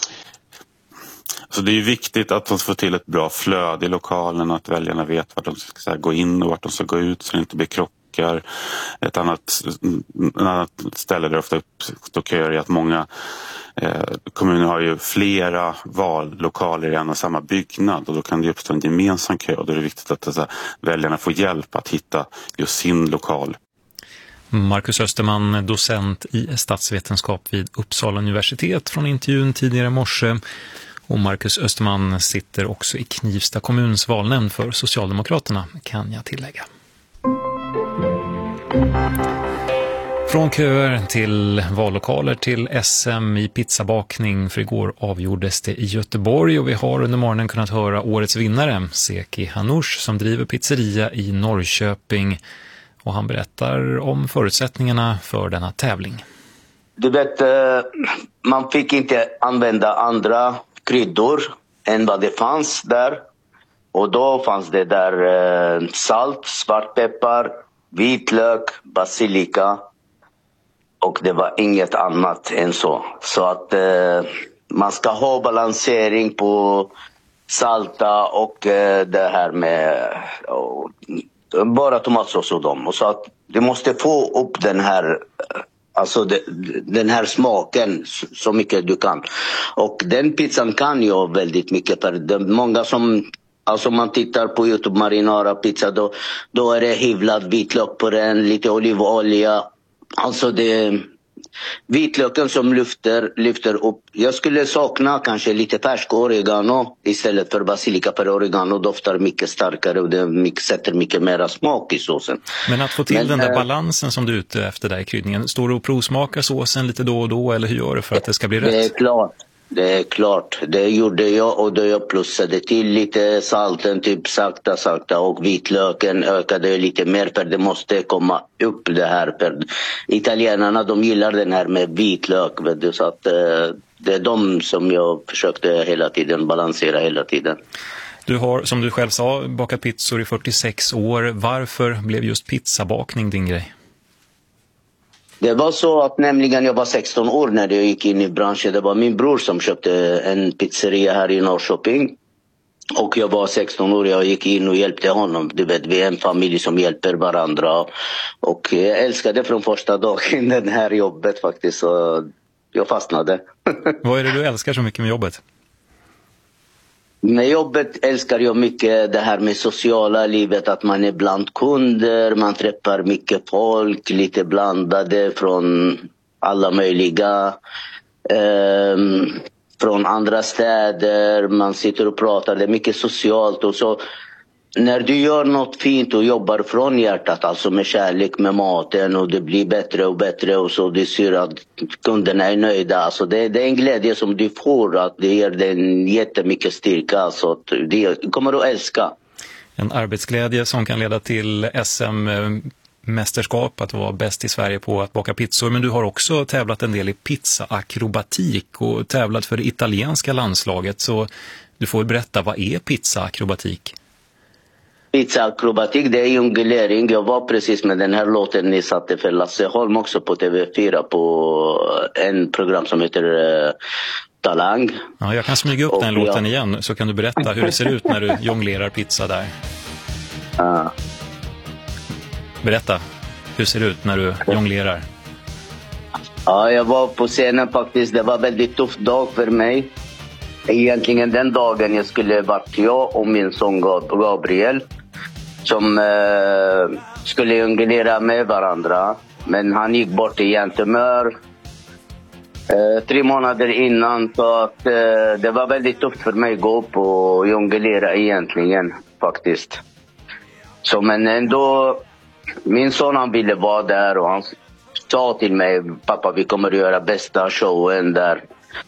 Speaker 8: Så det är ju viktigt att de får till ett bra flöde i lokalen, att väljarna vet vart de ska här, gå in och vart de ska gå ut så det inte blir krockar. Ett annat, ett annat ställe där det ofta uppstår köer är att många eh, kommuner har ju flera vallokaler i en och samma byggnad och då kan det uppstå en gemensam kö och då är det viktigt att alltså, väljarna får hjälp att hitta just sin lokal.
Speaker 6: Marcus Österman, docent i statsvetenskap vid Uppsala universitet från intervjun tidigare i morse. Och Marcus Österman sitter också i Knivsta kommuns valnämnd för Socialdemokraterna, kan jag tillägga. Från köer till vallokaler till S M i pizzabakning, för igår avgjordes det i Göteborg och vi har under morgonen kunnat höra årets vinnare, Seki Hanush, som driver pizzeria i Norrköping, och han berättar om förutsättningarna för denna tävling.
Speaker 9: Du vet, man fick inte använda andra kryddor än vad det fanns där. Och då fanns det där salt, svartpeppar, vitlök, basilika. Och det var inget annat än så. Så att eh, man ska ha balansering på salta och eh, det här med och, bara tomatsås och dem. Och så att du måste få upp den här, alltså de, den här smaken så, så mycket du kan. Och den pizzan kan jag väldigt mycket för det, många som... Alltså man tittar på YouTube marinara pizza, då, då är det hyvlad vitlök på den, lite olivolja. Alltså det vitlöken som lyfter, lyfter upp. Jag skulle sakna kanske lite färsk oregano istället för basilika, för oregano doftar mycket starkare och det mycket, sätter mycket mera smak i såsen.
Speaker 6: Men att få till
Speaker 9: Men,
Speaker 6: den där
Speaker 9: äh,
Speaker 6: balansen som du är ute efter där i kryddningen, står du och provsmakar såsen lite då och då eller hur gör du för att det ska bli rätt?
Speaker 9: Det är klart. Det är klart, det gjorde jag och då jag plussade till lite salten typ sakta sakta och vitlöken ökade lite mer för det måste komma upp det här. För italienarna de gillar den här med vitlök, vet du, så att eh, det är de som jag försökte hela tiden balansera hela tiden.
Speaker 6: Du har, som du själv sa, bakat pizzor i fyrtiosex år. Varför blev just pizzabakning din grej?
Speaker 9: Det var så att nämligen jag var sexton år när jag gick in i branschen. Det var min bror som köpte en pizzeria här i Norrköping. Och jag var sexton år, jag gick in och hjälpte honom. Du vet, vi är en familj som hjälper varandra. Och jag älskade från första dagen det här jobbet faktiskt. Så jag fastnade.
Speaker 6: Vad är det du älskar så mycket med jobbet?
Speaker 9: Med jobbet älskar jag mycket det här med sociala livet, att man är bland kunder, man träffar mycket folk, lite blandade från alla möjliga, eh, från andra städer, man sitter och pratar, det är mycket socialt och så. När du gör något fint och jobbar från hjärtat, alltså med kärlek med maten och det blir bättre och bättre och så du ser att kunderna är nöjda. Alltså det, det är en glädje som du får, att det ger dig jättemycket styrka. Alltså att det kommer du att älska.
Speaker 6: En arbetsglädje som kan leda till S M-mästerskap, att vara bäst i Sverige på att baka pizzor. Men du har också tävlat en del i pizzaakrobatik och tävlat för det italienska landslaget. Så du får berätta, vad är pizzaakrobatik?
Speaker 9: Pizzaakrobatik, det är jonglering. Jag var precis med den här låten ni satte för Lasse Holm också på T V fyra på en program som heter uh, Talang.
Speaker 6: Ja, jag kan smyga upp och den jag... låten igen så kan du berätta hur det ser ut när du jonglerar pizza där.
Speaker 9: Uh.
Speaker 6: Berätta, hur ser det ut när du jonglerar?
Speaker 9: Ja, jag var på scenen faktiskt. Det var en väldigt tuff dag för mig. Egentligen den dagen jag skulle varit jag och min son Gabriel. som eh, skulle jonglera med varandra. Men han gick bort i hjärntumör eh, tre månader innan. Så att, eh, det var väldigt tufft för mig att gå upp och jonglera egentligen faktiskt. Så men ändå, min son han ville vara där och han sa till mig, pappa vi kommer att göra bästa showen där.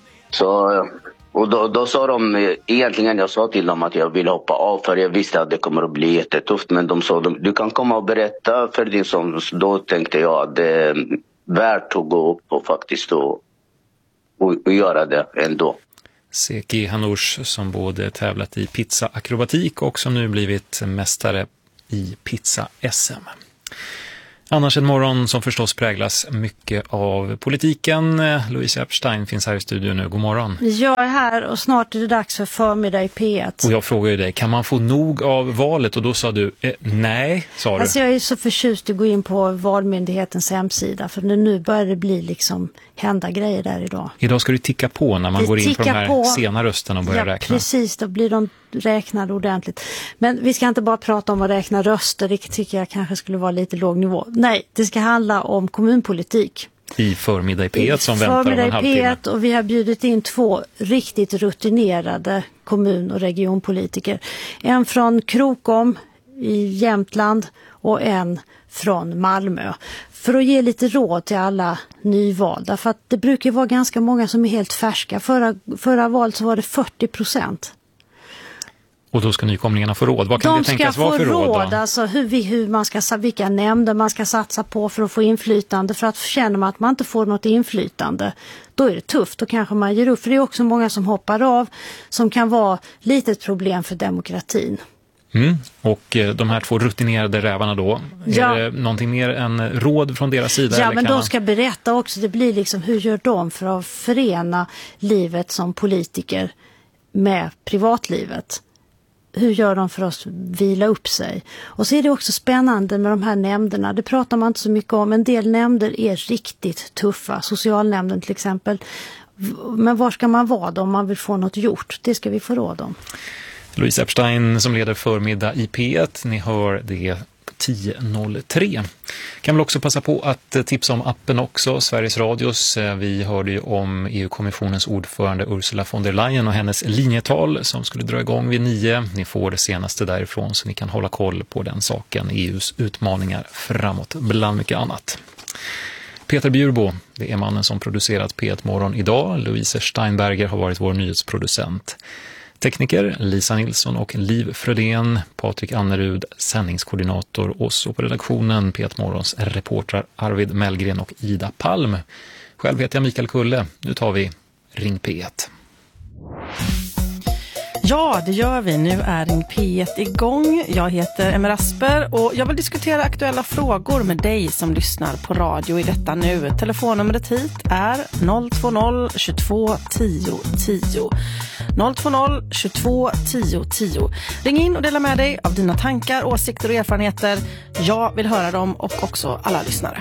Speaker 9: Så, och då, då sa de, egentligen jag sa till dem att jag vill hoppa av för jag visste att det kommer att bli jättetufft. Men de sa, du kan komma och berätta för din son. Så då tänkte jag att det är värt att gå upp och faktiskt och, och, och göra det ändå.
Speaker 6: Seki Hanoush som både tävlat i pizza-akrobatik och som nu blivit mästare i pizza-S M. Annars en morgon som förstås präglas mycket av politiken. Louise Epstein finns här i studion nu. God morgon.
Speaker 10: Jag är här och snart är det dags för förmiddag i P ett.
Speaker 6: Och jag frågar ju dig, kan man få nog av valet? Och då sa du, eh, nej, sa du.
Speaker 10: Alltså jag är så förtjust att gå in på Valmyndighetens hemsida. För nu börjar det bli liksom hända grejer där idag.
Speaker 6: Idag ska du ticka på när man det går in på de här
Speaker 10: på.
Speaker 6: sena rösterna och börjar
Speaker 10: ja,
Speaker 6: räkna.
Speaker 10: Precis, då blir de räknade ordentligt. Men vi ska inte bara prata om att räkna röster, det tycker jag kanske skulle vara lite låg nivå. Nej, det ska handla om kommunpolitik.
Speaker 6: I förmiddag i P ett som väntar om en halvtimme.
Speaker 10: P ett och vi har bjudit in två riktigt rutinerade kommun- och regionpolitiker. En från Krokom i Jämtland och en från Malmö. För att ge lite råd till alla nyvalda. För att det brukar vara ganska många som är helt färska. Förra, förra valet så var det fyrtio procent.
Speaker 6: Och då ska nykomlingarna få råd. Vad kan
Speaker 10: De
Speaker 6: det tänkas vara för råd?
Speaker 10: råd,
Speaker 6: råd
Speaker 10: alltså hur, vi, hur man ska, vilka nämnder man ska satsa på för att få inflytande. För att känner man att man inte får något inflytande, då är det tufft. Då kanske man ger upp. För det är också många som hoppar av som kan vara lite ett problem för demokratin.
Speaker 6: Mm. Och de här två rutinerade rävarna då,
Speaker 10: ja.
Speaker 6: är det någonting mer än råd från deras sida?
Speaker 10: Ja,
Speaker 6: eller
Speaker 10: men
Speaker 6: kan
Speaker 10: de
Speaker 6: man...
Speaker 10: ska berätta också, det blir liksom hur gör de för att förena livet som politiker med privatlivet? Hur gör de för att vila upp sig? Och så är det också spännande med de här nämnderna. Det pratar man inte så mycket om. En del nämnder är riktigt tuffa. Socialnämnden till exempel. Men var ska man vara då om man vill få något gjort? Det ska vi få råd om.
Speaker 6: Louise Epstein som leder förmiddag i P ett. Ni hör det tio noll tre. Kan väl också passa på att tipsa om appen också, Sveriges Radios. Vi hörde ju om E U-kommissionens ordförande Ursula von der Leyen och hennes linjetal som skulle dra igång vid nio. Ni får det senaste därifrån så ni kan hålla koll på den saken, E U:s utmaningar framåt bland mycket annat. Peter Bjurbo, det är mannen som producerat P ett Morgon idag. Louise Steinberger har varit vår nyhetsproducent. Tekniker Lisa Nilsson och Liv Frödén, Patrik Annerud, sändningskoordinator och så på redaktionen P ett Morgons reportrar Arvid Mellgren och Ida Palm. Själv heter jag Mikael Kulle. Nu tar vi Ring P ett.
Speaker 12: Ja, det gör vi. Nu är Ring P ett igång. Jag heter Emma Rasper och jag vill diskutera aktuella frågor med dig som lyssnar på radio i detta nu. Telefonnumret hit är noll två noll tjugotvå tio tio. noll två noll tjugotvå tio tio. Ring in och dela med dig av dina tankar, åsikter och erfarenheter. Jag vill höra dem och också alla lyssnare.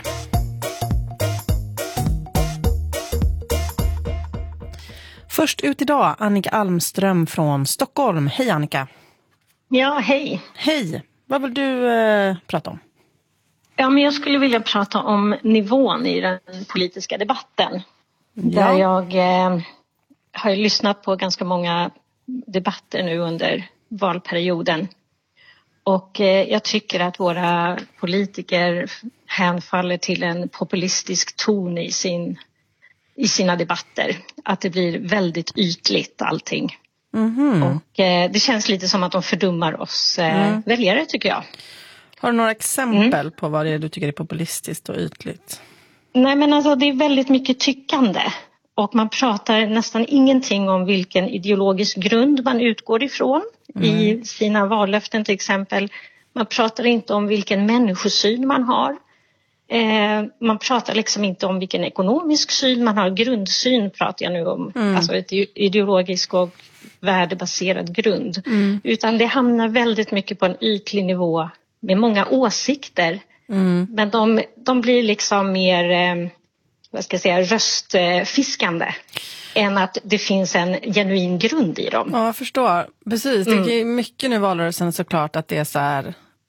Speaker 12: Först ut idag, Annika Almström från Stockholm. Hej Annika.
Speaker 13: Ja, hej.
Speaker 12: Hej. Vad vill du eh, prata om?
Speaker 13: Ja, men jag skulle vilja prata om nivån i den politiska debatten.
Speaker 12: Ja.
Speaker 13: Där jag eh, har lyssnat på ganska många debatter nu under valperioden. Och eh, jag tycker att våra politiker hänfaller till en populistisk ton i sin i sina debatter. Att det blir väldigt ytligt allting.
Speaker 12: Mm-hmm.
Speaker 13: Och eh, det känns lite som att de fördummar oss eh, mm. väljare tycker jag.
Speaker 12: Har du några exempel mm. på vad det är du tycker är populistiskt och ytligt?
Speaker 13: Nej men alltså det är väldigt mycket tyckande. Och man pratar nästan ingenting om vilken ideologisk grund man utgår ifrån. Mm. I sina vallöften till exempel. Man pratar inte om vilken människosyn man har. Eh, man pratar liksom inte om vilken ekonomisk syn man har. Grundsyn pratar jag nu om. Mm. Alltså ett ideologisk och värdebaserad grund. Mm. Utan det hamnar väldigt mycket på en ytlig nivå med många åsikter. Mm. Men de, de blir liksom mer eh, vad ska jag säga, röstfiskande. Än att det finns en genuin grund i dem.
Speaker 12: Ja, jag förstår. Precis, det är mycket nu i valrörelsen såklart att det är så här...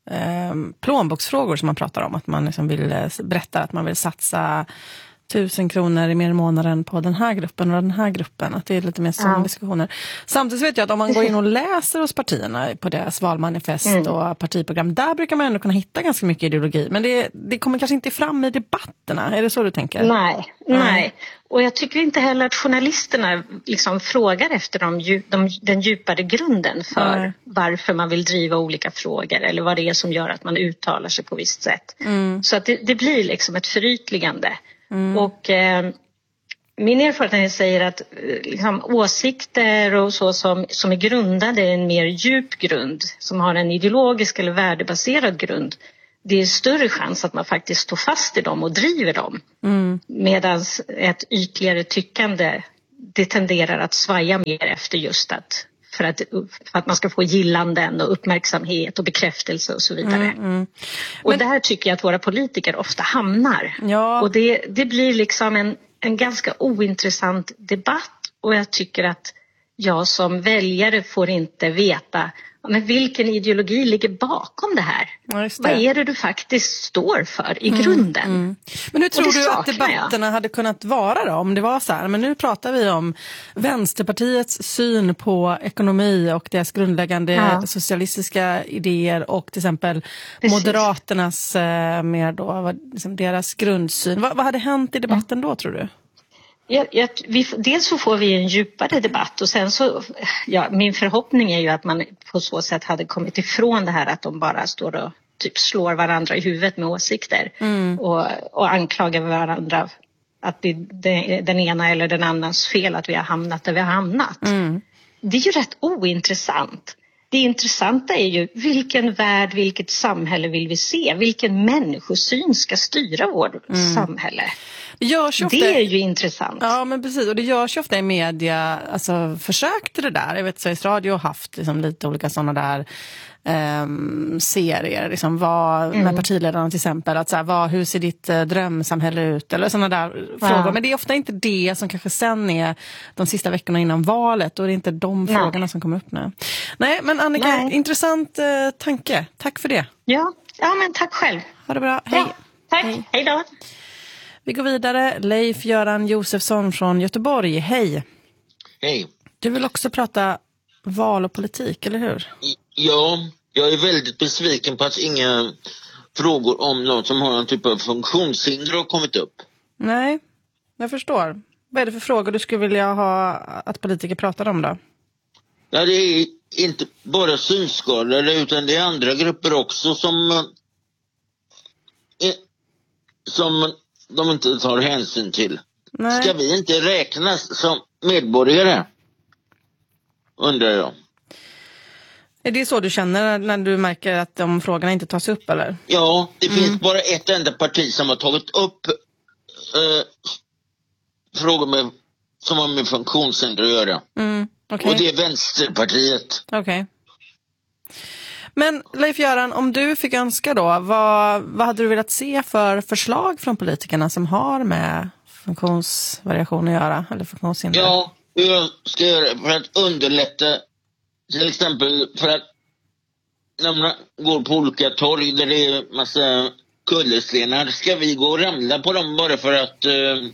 Speaker 12: eh, plånboksfrågor som man pratar om. Att man liksom vill eh, berätta att man vill satsa tusen kronor i mer månaden på den här gruppen och den här gruppen. Att det är lite mer sådana ja. diskussioner. Samtidigt vet jag att om man går in och läser hos partierna på deras valmanifest mm. och partiprogram, där brukar man ändå kunna hitta ganska mycket ideologi. Men det, det kommer kanske inte fram i debatterna. Är det så du tänker?
Speaker 13: Nej, mm. nej. Och jag tycker inte heller att journalisterna liksom frågar efter de, de, den djupare grunden för mm. varför man vill driva olika frågor eller vad det är som gör att man uttalar sig på visst sätt. Mm. Så att det, det blir liksom ett förytligande. Mm. Och eh, min erfarenhet säger att liksom, åsikter och så som, som är grundade i en mer djup grund, som har en ideologisk eller värdebaserad grund, det är större chans att man faktiskt står fast i dem och driver dem. Mm. Medan ett ytligare tyckande, det tenderar att svaja mer efter just att för att, för att man ska få gillanden och uppmärksamhet och bekräftelse och så vidare. Mm, mm. Och Men... där tycker jag att våra politiker ofta hamnar. Ja. Och det, det blir liksom en, en ganska ointressant debatt. Och jag tycker att jag som väljare får inte veta men vilken ideologi ligger bakom det här. Ja, det. Vad är det du faktiskt står för i mm, grunden? Mm.
Speaker 12: Men hur tror du att debatterna jag. hade kunnat vara då? Om det var så här, men nu pratar vi om Vänsterpartiets syn på ekonomi och deras grundläggande ja. socialistiska idéer och till exempel Precis. Moderaternas eh, mer då, liksom deras grundsyn. Va, vad hade hänt i debatten mm. då tror du?
Speaker 13: Ja, ja, vi, dels så får vi en djupare debatt och sen så, ja, min förhoppning är ju att man på så sätt hade kommit ifrån det här att de bara står och typ slår varandra i huvudet med åsikter mm. och, och anklagar varandra att det är den ena eller den annans fel att vi har hamnat där vi har hamnat. Mm. Det är ju rätt ointressant. Det intressanta är ju vilken värld, vilket samhälle vill vi se? Vilken människosyn ska styra vårt mm. samhälle?
Speaker 12: Det, görs ofta,
Speaker 13: det är ju intressant.
Speaker 12: Ja, men precis. Och det görs ofta i media, alltså försök till det där. Jag vet Sveriges Radio har haft liksom, lite olika sådana där um, serier. Liksom, vad, mm. med partiledarna till exempel. Att, så här, vad, hur ser ditt uh, drömsamhälle ut? Eller sådana där ja. frågor. Men det är ofta inte det som kanske sen är de sista veckorna innan valet. Och det är inte de Nej. frågorna som kommer upp nu. Nej, men Annika, Nej. intressant uh, tanke. Tack för det.
Speaker 13: Ja. ja, men tack själv.
Speaker 12: Ha det bra. Hej.
Speaker 13: Ja, tack. Hej, Hej då.
Speaker 12: Vi går vidare. Leif-Göran Josefsson från Göteborg. Hej.
Speaker 2: Hej.
Speaker 12: Du vill också prata val och politik, eller hur?
Speaker 2: Ja, jag är väldigt besviken på att inga frågor om någon som har en typ av funktionshinder har kommit upp.
Speaker 12: Nej, jag förstår. Vad är det för frågor du skulle vilja ha att politiker pratar om då?
Speaker 2: Ja, det är inte bara synskadade utan det är andra grupper också som, eh, som de inte tar hänsyn till. Nej. Ska vi inte räknas som medborgare? Undrar jag.
Speaker 12: Är det så du känner när du märker att de frågorna inte tas upp, eller?
Speaker 2: Ja, det mm. finns bara ett enda parti som har tagit upp eh, frågor med, som har med funktionshinder att göra. Mm. Okay. Och det är Vänsterpartiet.
Speaker 12: Okej. Okay. Men Leif-Göran, om du fick önska då, vad, vad hade du velat se för förslag från politikerna som har med funktionsvariation att göra? Eller funktionshinder?
Speaker 2: Ja, jag ska göra för att underlätta, till exempel för att när man går på olika torg där det är massa kullerstenar, ska vi gå och ramla på dem bara för att uh,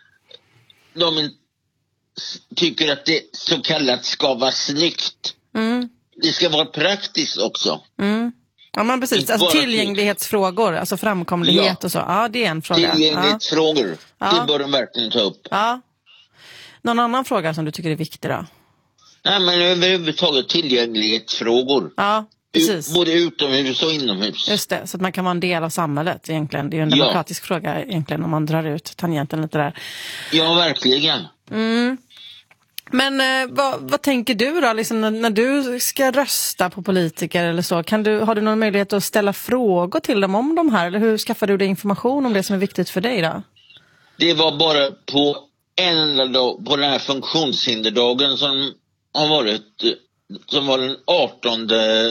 Speaker 2: de in- tycker att det så kallat ska vara snyggt. Mm. Det ska vara praktiskt också. Mm.
Speaker 12: Ja, men precis. Alltså tillgänglighetsfrågor, alltså framkomlighet ja. och så. Ja, det är en fråga.
Speaker 2: Tillgänglighetsfrågor,
Speaker 12: ja.
Speaker 2: det bör de verkligen ta upp.
Speaker 12: Ja. Någon annan fråga som du tycker är viktig då?
Speaker 2: Nej, men överhuvudtaget tillgänglighetsfrågor.
Speaker 12: Ja, precis.
Speaker 2: Både utomhus och inomhus.
Speaker 12: Just det, så att man kan vara en del av samhället egentligen. Det är ju en demokratisk ja. fråga egentligen om man drar ut tangenten lite där.
Speaker 2: Ja, verkligen.
Speaker 12: Mm. Men eh, vad, vad tänker du då liksom, när, när du ska rösta på politiker eller så? Kan du, har du någon möjlighet att ställa frågor till dem om de här? Eller hur skaffar du dig information om det som är viktigt för dig då?
Speaker 2: Det var bara på en enda dag, på den här funktionshinderdagen som har varit, som var den artonde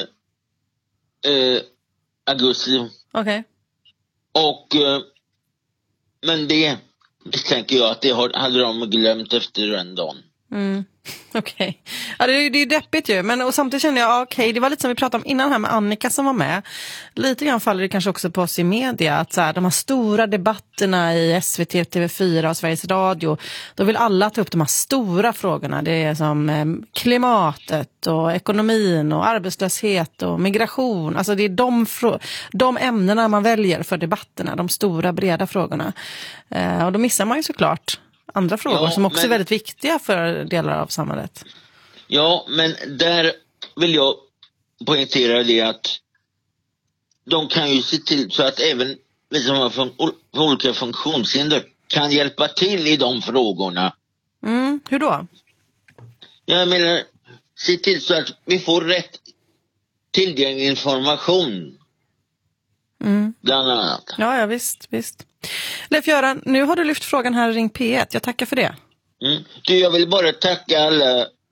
Speaker 2: eh, augusti.
Speaker 12: Okej. Okay.
Speaker 2: Och eh, men det, det tänker jag att det hade de glömt efter den dagen.
Speaker 12: Mm. Okej. Okay. Ja, det är ju det är deppigt ju. Men och samtidigt känner jag, okej, okay, det var lite som vi pratade om innan här med Annika som var med. Lite grann faller det kanske också på oss i media att så här, de här stora debatterna i S V T, T V fyra och Sveriges Radio, då vill alla ta upp de här stora frågorna. Det är som eh, klimatet och ekonomin och arbetslöshet och migration. Alltså det är de, frå- de ämnena man väljer för debatterna, de stora breda frågorna. Eh, och då missar man ju såklart andra frågor ja, som också men, är väldigt viktiga för delar av samhället.
Speaker 2: Ja, men där vill jag poängtera det att de kan ju se till så att även vi som har fun- olika funktionshinder kan hjälpa till i de frågorna.
Speaker 12: Mm, hur då?
Speaker 2: Jag menar, se till så att vi får rätt tillgänglig information.
Speaker 12: Mm.
Speaker 2: Bland annat.
Speaker 12: Ja, ja, visst, visst. Leif-Göran, nu har du lyft frågan här i Ring P ett. Jag tackar för det.
Speaker 2: Mm. Du, jag vill bara tacka alla